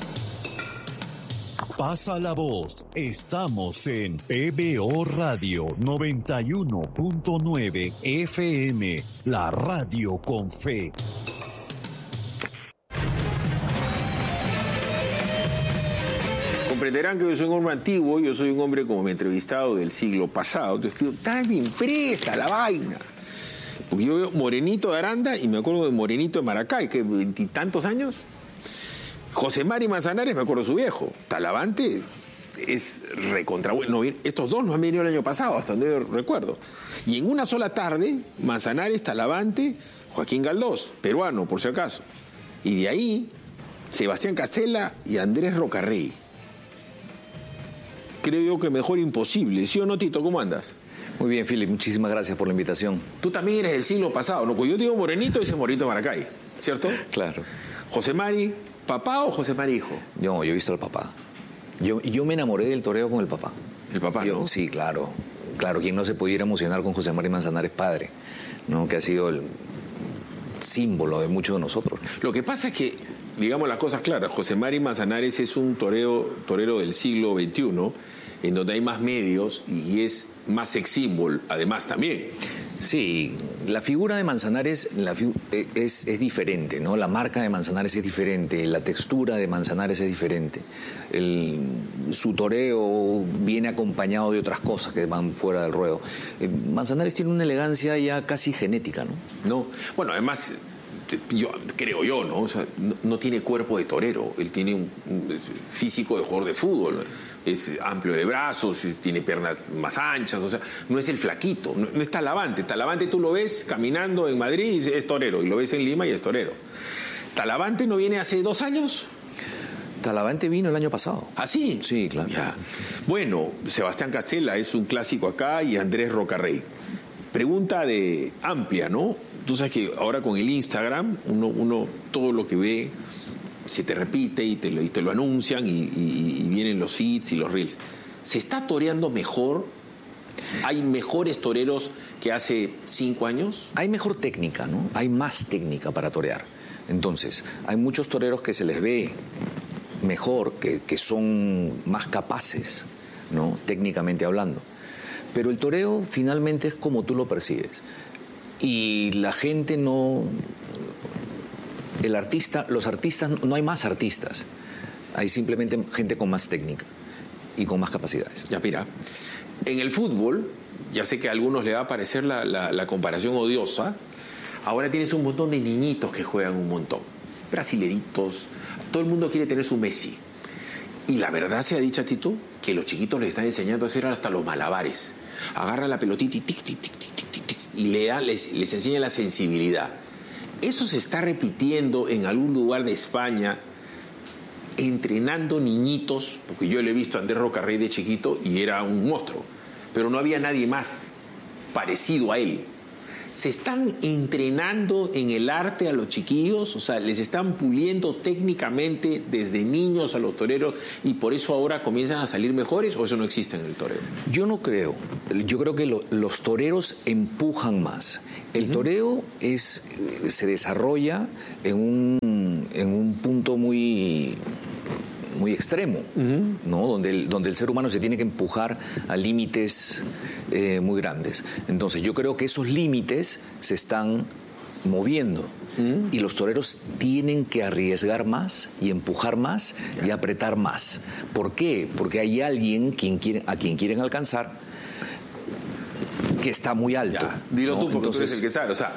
Pasa la voz. Estamos en PBO Radio 91.9 FM, la radio con fe. Comprenderán que yo soy un hombre antiguo, yo soy un hombre como me he entrevistado del siglo pasado. Entonces pido, está bien impresa la vaina. Porque yo veo Morenito de Aranda y me acuerdo de Morenito de Maracay, que 20 y tantos años. José Mari Manzanares, me acuerdo de su viejo. Talavante es recontra bueno. Estos dos no han venido el año pasado, hasta donde yo recuerdo. Y en una sola tarde, Manzanares, Talavante, Joaquín Galdós, peruano, por si acaso. Y de ahí, Sebastián Castella y Andrés Rocarrey. Creo yo que mejor imposible. ¿Sí o no, Tito? ¿Cómo andas? Muy bien, Philip. Muchísimas gracias por la invitación. Tú también eres del siglo pasado, ¿no? Pues yo digo Morenito y ese Morenito de Maracay, ¿cierto? Claro. José Mari, ¿papá o José Mari hijo? Yo he visto al papá. Yo me enamoré del toreo con el papá. ¿El papá, no? Sí, claro. Claro, ¿quién no se pudiera emocionar con José Mari Manzanares padre? ¿No? Que ha sido el símbolo de muchos de nosotros. Lo que pasa es que, digamos las cosas claras, José Mari Manzanares es un torero del siglo XXI, en donde hay más medios y es más sex symbol, además también. Sí, la figura de Manzanares es diferente, ¿no? La marca de Manzanares es diferente, la textura de Manzanares es diferente. Su toreo viene acompañado de otras cosas que van fuera del ruedo. Manzanares tiene una elegancia ya casi genética, ¿no? No, bueno, además, creo yo, ¿no? O sea, no tiene cuerpo de torero, él tiene un físico de jugador de fútbol. Es amplio de brazos, tiene piernas más anchas, o sea, no es el flaquito, no es Talavante. Talavante tú lo ves caminando en Madrid y es torero, y lo ves en Lima y es torero. ¿Talavante no viene hace 2 años? Talavante vino el año pasado. ¿Ah, sí? Sí, claro. Ya. Bueno, Sebastián Castella es un clásico acá y Andrés Rocarrey. Pregunta de amplia, ¿no? Tú sabes que ahora con el Instagram, uno todo lo que ve se te repite y te lo anuncian y vienen los feeds y los reels. ¿Se está toreando mejor? ¿Hay mejores toreros que hace 5 años? Hay mejor técnica, ¿no? Hay más técnica para torear. Entonces, hay muchos toreros que se les ve mejor, que son más capaces, ¿no? Técnicamente hablando. Pero el toreo finalmente es como tú lo percibes. Y la gente no... los artistas, no hay más artistas. Hay simplemente gente con más técnica y con más capacidades. Ya, mira, en el fútbol, ya sé que a algunos les va a parecer la comparación odiosa, ahora tienes un montón de niñitos que juegan un montón. Brasileritos, todo el mundo quiere tener su Messi. Y la verdad sea dicha, Tito, que los chiquitos les están enseñando a hacer hasta los malabares. Agarran la pelotita y tic, tic, tic, tic, tic, tic, y les enseñan la sensibilidad. Eso se está repitiendo en algún lugar de España, entrenando niñitos, porque yo le he visto a Andrés Rocarrey de chiquito y era un monstruo, pero no había nadie más parecido a él. ¿se están entrenando en el arte a los chiquillos? O sea, ¿les están puliendo técnicamente desde niños a los toreros y por eso ahora comienzan a salir mejores o eso no existe en el toreo? Yo no creo. Yo creo que los toreros empujan más. El toreo se desarrolla en un punto muy extremo, ¿no? Donde el ser humano se tiene que empujar a límites muy grandes. Entonces yo creo que esos límites se están moviendo y los toreros tienen que arriesgar más y empujar más y apretar más. ¿Por qué? Porque hay alguien a quien quieren alcanzar que está muy alto. Ya, dilo, ¿no? Tú, porque entonces, tú eres el que sabe. O sea,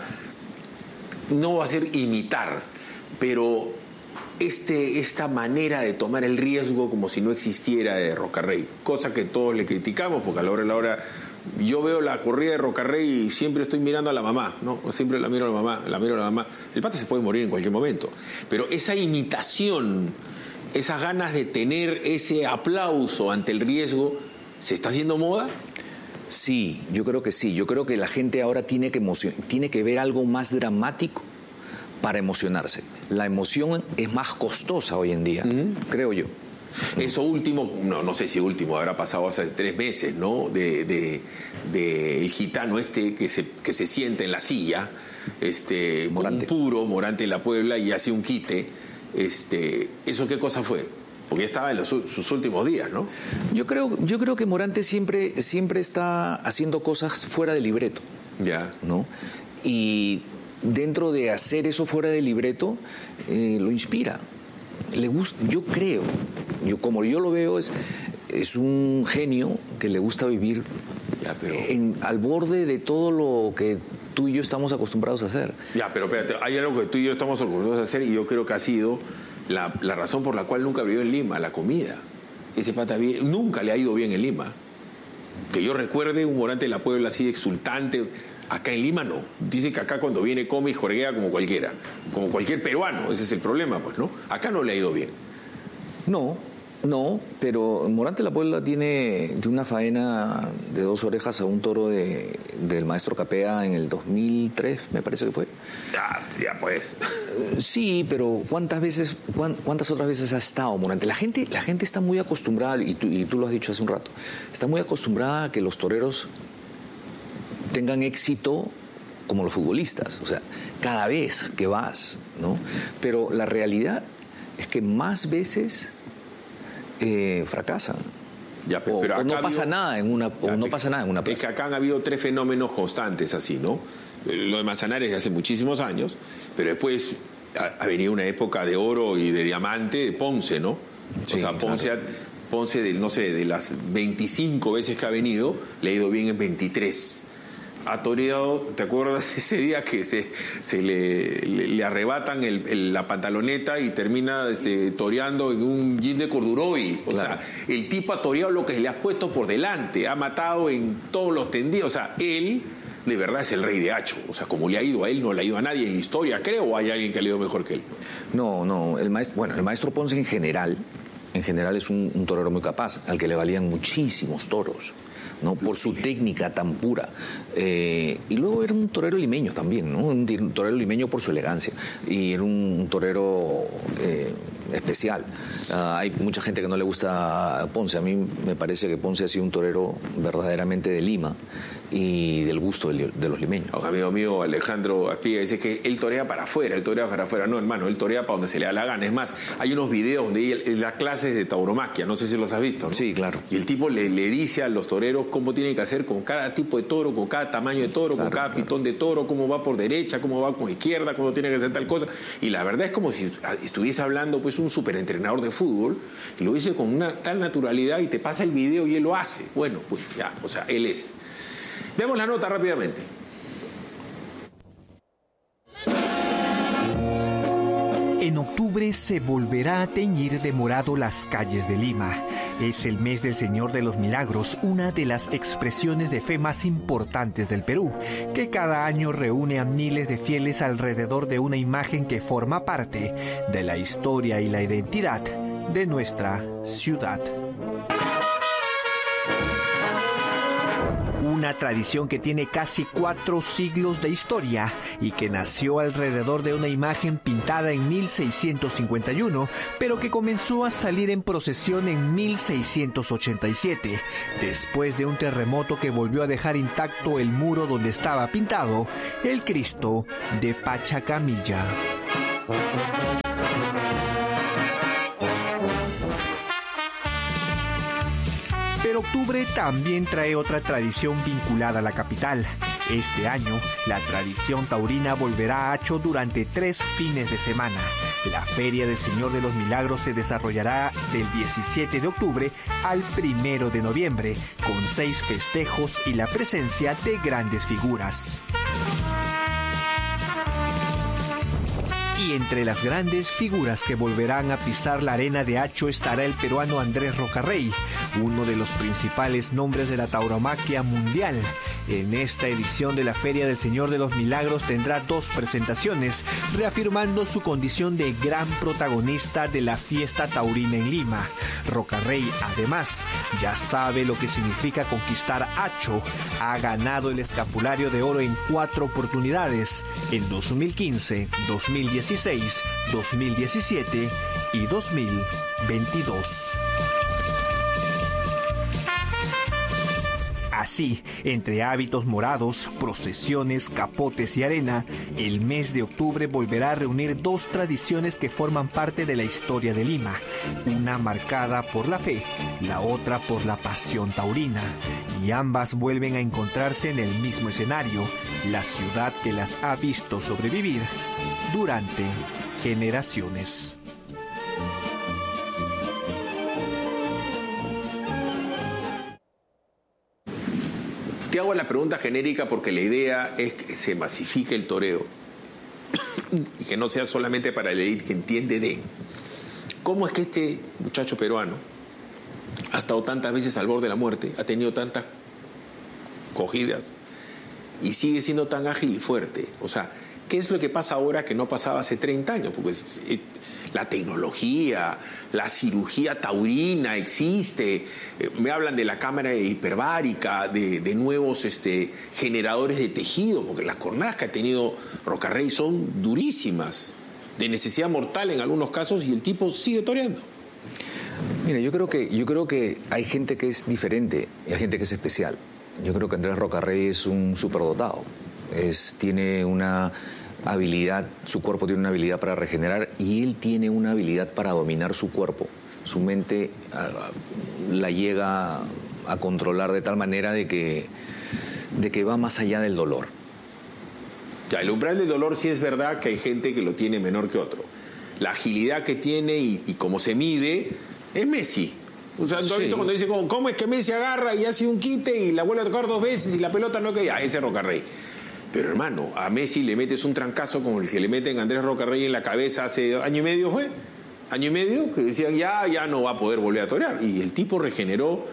no va a ser imitar, pero esta manera de tomar el riesgo como si no existiera de Rocarrey, cosa que todos le criticamos, porque a la hora yo veo la corrida de Rocarrey y siempre estoy mirando a la mamá, ¿no? Siempre la miro a la mamá. El pata se puede morir en cualquier momento, pero esa imitación, esas ganas de tener ese aplauso ante el riesgo, ¿se está haciendo moda? Sí, yo creo que sí. Yo creo que la gente ahora tiene que ver algo más dramático para emocionarse. La emoción es más costosa hoy en día, creo yo. Eso último, no sé si último, habrá pasado hace 3 meses, ¿no? De el gitano que se sienta en la silla, con un puro Morante de la Puebla y hace un quite. ¿Eso qué cosa fue? Porque ya estaba en sus últimos días, ¿no? Yo creo que Morante siempre está haciendo cosas fuera de libreto. Ya. ¿No? Y dentro de hacer eso fuera de libreto, lo inspira. Le gusta, yo creo, como yo lo veo, es un genio que le gusta vivir al borde de todo lo que tú y yo estamos acostumbrados a hacer. Ya, pero espérate, hay algo que tú y yo estamos acostumbrados a hacer y yo creo que ha sido la razón por la cual nunca vivió en Lima, la comida. Ese pata nunca le ha ido bien en Lima. Que yo recuerde un Morante de la Puebla así exultante. Acá en Lima no. Dice que acá cuando viene come y jorguea como cualquiera, como cualquier peruano. Ese es el problema, pues, ¿no? Acá no le ha ido bien. No, pero Morante de la Puebla tiene una faena de 2 orejas a un toro del maestro Capea en el 2003, me parece que fue. Ya pues. Sí, pero ¿cuántas otras veces ha estado Morante? La gente está muy acostumbrada, y tú lo has dicho hace un rato, está muy acostumbrada a que los toreros tengan éxito como los futbolistas, o sea, cada vez que vas, ¿no? Pero la realidad es que más veces fracasan. Ya, pero o no pasa nada en una plaza. Es que acá han habido 3 fenómenos constantes así, ¿no? Lo de Manzanares de hace muchísimos años, pero después ha venido una época de oro y de diamante de Ponce, ¿no? Sí, o sea, Ponce de las 25 veces que ha venido, le ha ido bien en 23. Ha toreado, ¿te acuerdas ese día que se le arrebatan la pantaloneta y termina toreando en un jean de corduroy? O sea, el tipo ha toreado lo que se le ha puesto por delante, ha matado en todos los tendidos. O sea, él de verdad es el rey de Hacho. O sea, como le ha ido a él, no le ha ido a nadie en la historia, creo, o hay alguien que le ha ido mejor que él. No, el maestro Ponce en general es un torero muy capaz, al que le valían muchísimos toros, ¿no? Por su técnica tan pura. Y luego era un torero limeño también, ¿no? Un torero limeño por su elegancia. Y era un torero especial. Hay mucha gente que no le gusta Ponce. A mí me parece que Ponce ha sido un torero verdaderamente de Lima y del gusto de los limeños. Un amigo mío, Alejandro Aspiga, dice que él torea para afuera, No, hermano, él torea para donde se le da la gana. Es más, hay unos videos donde él da clases de tauromaquia, no sé si los has visto, ¿no? Sí, claro. Y el tipo le dice a los toreros cómo tienen que hacer con cada tipo de toro, con cada tamaño de toro, con cada pitón de toro, cómo va por derecha, cómo va con izquierda, cómo tiene que hacer tal cosa. Y la verdad es como si estuviese hablando pues un superentrenador de fútbol, y lo dice con una tal naturalidad y te pasa el video y él lo hace. Bueno, pues ya, o sea, él es. Veamos la nota rápidamente. En octubre se volverá a teñir de morado las calles de Lima. Es el mes del Señor de los Milagros, una de las expresiones de fe más importantes del Perú, que cada año reúne a miles de fieles alrededor de una imagen que forma parte de la historia y la identidad de nuestra ciudad. una tradición que tiene casi 4 siglos de historia y que nació alrededor de una imagen pintada en 1651, pero que comenzó a salir en procesión en 1687, después de un terremoto que volvió a dejar intacto el muro donde estaba pintado el Cristo de Pachacamilla. Pero octubre también trae otra tradición vinculada a la capital. Este año, la tradición taurina volverá a Acho durante 3 fines de semana. La Feria del Señor de los Milagros se desarrollará del 17 de octubre al 1 de noviembre, con 6 festejos y la presencia de grandes figuras. Y entre las grandes figuras que volverán a pisar la arena de Acho estará el peruano Andrés Rocarrey, uno de los principales nombres de la tauromaquia mundial. En esta edición de la Feria del Señor de los Milagros tendrá 2 presentaciones, reafirmando su condición de gran protagonista de la fiesta taurina en Lima. Rocarrey, además, ya sabe lo que significa conquistar Acho. Ha ganado el escapulario de oro en 4 oportunidades, en 2015, 2016, 2017 y 2022. Así, entre hábitos morados, procesiones, capotes y arena, el mes de octubre volverá a reunir 2 tradiciones que forman parte de la historia de Lima, una marcada por la fe, la otra por la pasión taurina, y ambas vuelven a encontrarse en el mismo escenario, la ciudad que las ha visto sobrevivir durante generaciones. Te hago la pregunta genérica porque la idea es que se masifique el toreo y que no sea solamente para la élite que entiende de cómo es que este muchacho peruano ha estado tantas veces al borde de la muerte, ha tenido tantas cogidas y sigue siendo tan ágil y fuerte. O sea, ¿qué es lo que pasa ahora que no pasaba hace 30 años? Porque la tecnología, la cirugía taurina existe. Me hablan de la cámara hiperbárica, de nuevos generadores de tejido, porque las cornadas que ha tenido Rocarrey son durísimas, de necesidad mortal en algunos casos, y el tipo sigue toreando. Mira, yo creo que hay gente que es diferente y hay gente que es especial. Yo creo que Andrés Rocarrey es un superdotado. Tiene una habilidad, su cuerpo tiene una habilidad para regenerar y él tiene una habilidad para dominar su cuerpo. Su mente la llega a controlar de tal manera de que va más allá del dolor. Ya, el umbral del dolor sí es verdad que hay gente que lo tiene menor que otro. La agilidad que tiene y cómo se mide es Messi. O sea, ¿tú has visto cuando dice cómo es que Messi agarra y hace un quite y la vuelve a tocar 2 veces y la pelota no cae? Ese es Rocarrey. Pero hermano, a Messi le metes un trancazo como el que le meten a Andrés Rocarrey en la cabeza hace año y medio, ¿fue? Año y medio, que decían ya no va a poder volver a torear. Y el tipo regeneró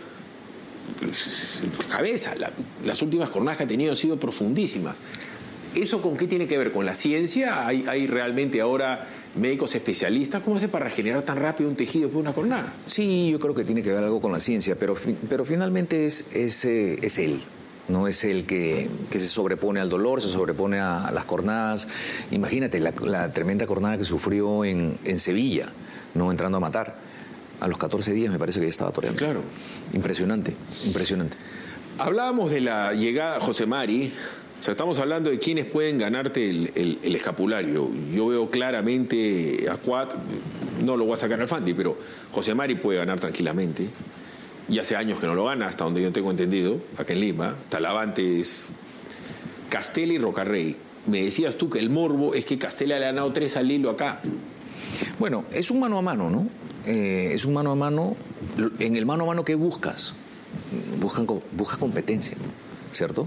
cabeza. Las últimas jornadas que ha tenido han sido profundísimas. ¿Eso con qué tiene que ver? ¿Con la ciencia? ¿Hay realmente ahora médicos especialistas? ¿Cómo hace para regenerar tan rápido un tejido después de una jornada? Sí, yo creo que tiene que ver algo con la ciencia, pero finalmente es él. No es el que se sobrepone al dolor, se sobrepone a las cornadas. Imagínate la tremenda cornada que sufrió en Sevilla, no entrando a matar. A los 14 días me parece que ya estaba toreando. Claro. Impresionante. Hablábamos de la llegada, José Mari. O sea, estamos hablando de quiénes pueden ganarte el escapulario. Yo veo claramente a Cuat, no lo voy a sacar al Fandi, pero José Mari puede ganar tranquilamente. Y hace años que no lo gana, hasta donde yo tengo entendido, acá en Lima. Talavante es Castella y Rocarrey. Me decías tú que el morbo es que Castella le ha ganado 3 al hilo acá. Bueno, es un mano a mano, ¿no? Es un mano a mano. En el mano a mano, ¿qué buscas? Buscas competencia, ¿cierto?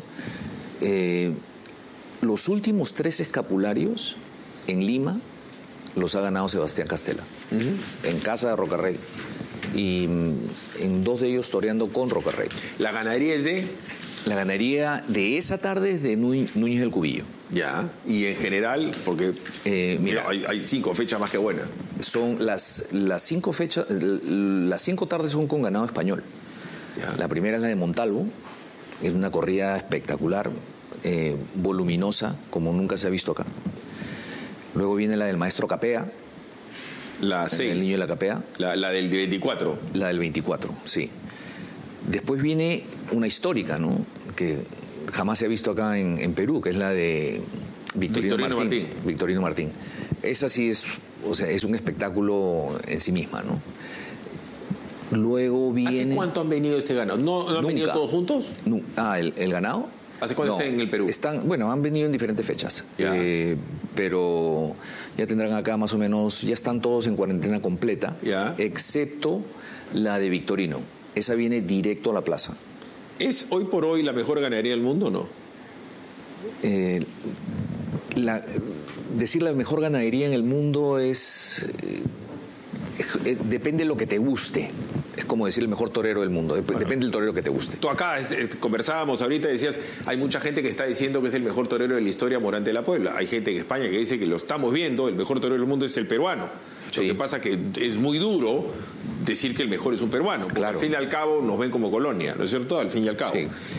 Los últimos 3 escapularios en Lima los ha ganado Sebastián Castella, en casa de Rocarrey. Y en 2 de ellos toreando con Rocarrey. ¿La ganadería es de? La ganadería de esa tarde es de Núñez del Cubillo. Ya, y en general, porque mira, hay 5 fechas más que buenas. Son las 5 fechas, las 5 tardes son con ganado español. Ya. La primera es la de Montalvo, Es una corrida espectacular, voluminosa, como nunca se ha visto acá. Luego viene la del maestro Capea. La 6. El niño de la Capea. La del 24. La del 24, sí. Después viene una histórica, ¿no? Que jamás se ha visto acá en Perú, que es la de Victorino Martín. Victorino Martín. Esa sí es, o sea, es un espectáculo en sí misma, ¿no? Luego viene... ¿Hace cuánto han venido este ganado? ¿No han venido todos juntos? No. ¿El ganado? ¿Hace cuánto están en el Perú? Han venido en diferentes fechas. Pero ya tendrán acá más o menos, ya están todos en cuarentena completa, excepto la de Victorino. Esa viene directo a la plaza. ¿Es hoy por hoy la mejor ganadería del mundo o no? Decir la mejor ganadería en el mundo es... depende de lo que te guste. Es como decir el mejor torero del mundo. Depende del torero que te guste. Tú acá conversábamos ahorita y decías, hay mucha gente que está diciendo que es el mejor torero de la historia, Morante de la Puebla. Hay gente en España que dice que lo estamos viendo, el mejor torero del mundo es el peruano. Lo que pasa que es muy duro decir que el mejor es un peruano. Porque al fin y al cabo nos ven como colonia, ¿no es cierto? Al fin y al cabo.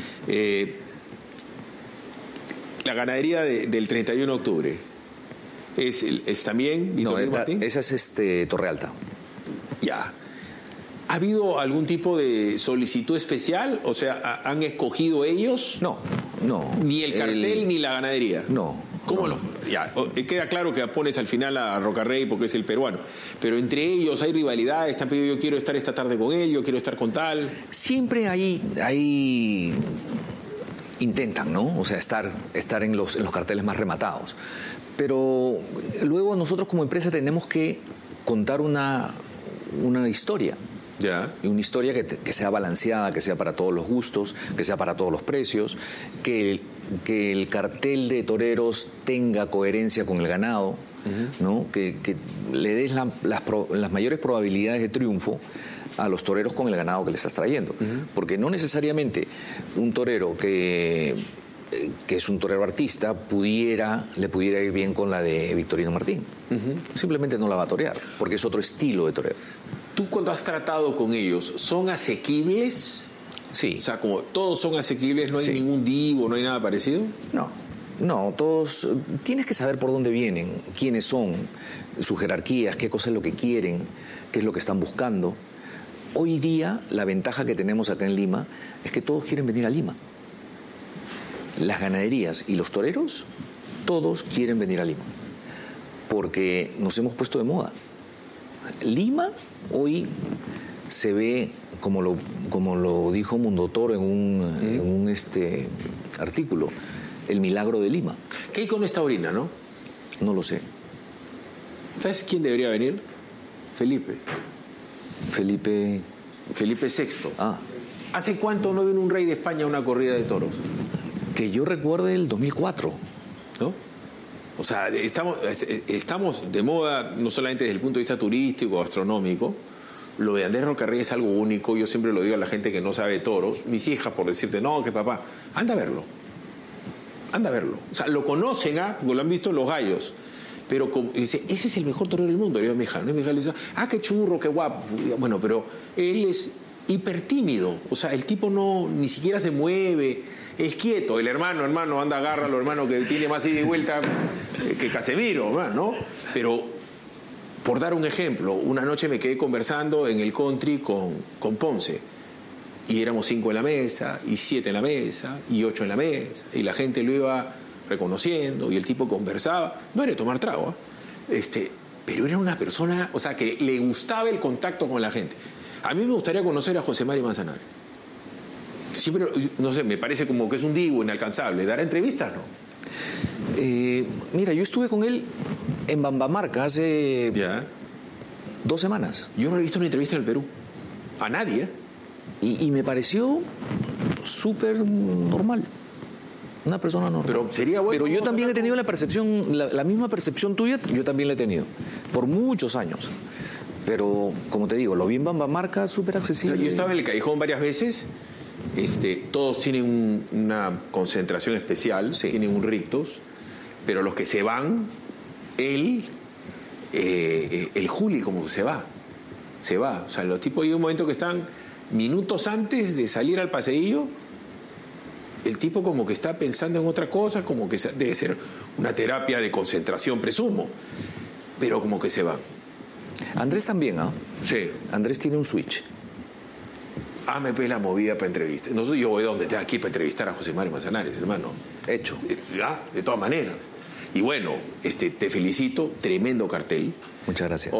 La ganadería del 31 de octubre es también Victorino Martín. Esa es Torrealta. Ya. ¿Ha habido algún tipo de solicitud especial? O sea, ¿han escogido ellos? No. ¿Ni el cartel ni la ganadería? No. ¿Cómo no? Ya, queda claro que pones al final a Rocarrey porque es el peruano. Pero entre ellos hay rivalidades, te han pedido, yo quiero estar esta tarde con él, yo quiero estar con tal. Siempre hay intentan, ¿no? O sea, estar en los carteles más rematados. Pero luego nosotros como empresa tenemos que contar una historia. Y una historia que sea balanceada, que sea para todos los gustos, que sea para todos los precios, que el cartel de toreros tenga coherencia con el ganado, ¿no? Que le des las mayores probabilidades de triunfo a los toreros con el ganado que le estás trayendo. Porque no necesariamente un torero que es un torero artista le pudiera ir bien con la de Victorino Martín. Simplemente no la va a torear, porque es otro estilo de torero. ¿Tú cuando has tratado con ellos, son asequibles? Sí. O sea, como todos son asequibles, no hay ningún divo, no hay nada parecido. No, todos... Tienes que saber por dónde vienen, quiénes son, sus jerarquías, qué cosa es lo que quieren, qué es lo que están buscando. Hoy día, la ventaja que tenemos acá en Lima es que todos quieren venir a Lima. Las ganaderías y los toreros, todos quieren venir a Lima. Porque nos hemos puesto de moda. Lima hoy se ve, como lo dijo Mundotoro en un artículo, el milagro de Lima. ¿Qué hay con esta orina, no? No lo sé. ¿Sabes quién debería venir? Felipe VI. ¿Hace cuánto no viene un rey de España a una corrida de toros? Que yo recuerde el 2004. ¿No? O sea, estamos de moda no solamente desde el punto de vista turístico, gastronómico. Lo de Andrés Rocarrey es algo único. Yo siempre lo digo a la gente que no sabe de toros. Mis hijas, por decirte, no, que papá, anda a verlo. O sea, lo conocen, porque lo han visto en Los Gallos. Pero dice, ese es el mejor torero del mundo. Le digo a mi hija, ¿no? Mi hija le dice, qué churro, qué guapo. Bueno, pero él es hiper tímido. O sea, el tipo ni siquiera se mueve. Es quieto. El hermano, anda, agárralo, hermano, que tiene más ida y vuelta que Casemiro, ¿no? Pero, por dar un ejemplo, una noche me quedé conversando en el country con Ponce. Y éramos 5 en la mesa, y 7 en la mesa, y 8 en la mesa. Y la gente lo iba reconociendo, y el tipo conversaba. No era de tomar trago, pero era una persona, o sea, que le gustaba el contacto con la gente. A mí me gustaría conocer a José Mario Manzanares. Siempre, no sé, me parece como que es un divo inalcanzable. ¿Dará entrevistas, no? Mira, yo estuve con él en Bambamarca hace 2 semanas. Yo no he visto una entrevista en el Perú. A nadie, Y me pareció súper normal. Una persona normal. Pero sería bueno. Pero yo también he tenido la percepción, la misma percepción tuya, yo también la he tenido. Por muchos años. Pero, como te digo, lo vi en Bambamarca, súper accesible. Yo estaba en el Callejón varias veces. Todos tienen una concentración especial, tienen un rictus, pero los que se van, el Juli como se va. O sea, los tipos hay un momento que están minutos antes de salir al paseillo el tipo como que está pensando en otra cosa, como que debe ser una terapia de concentración, presumo, pero como que se va. Andrés también, ¿ah? Sí. Andrés tiene un switch. Me pues la movida para entrevistar. No sé, yo voy donde esté aquí para entrevistar a José Mario Manzanares, hermano. Hecho. De todas maneras. Y bueno, te felicito, tremendo cartel. Muchas gracias.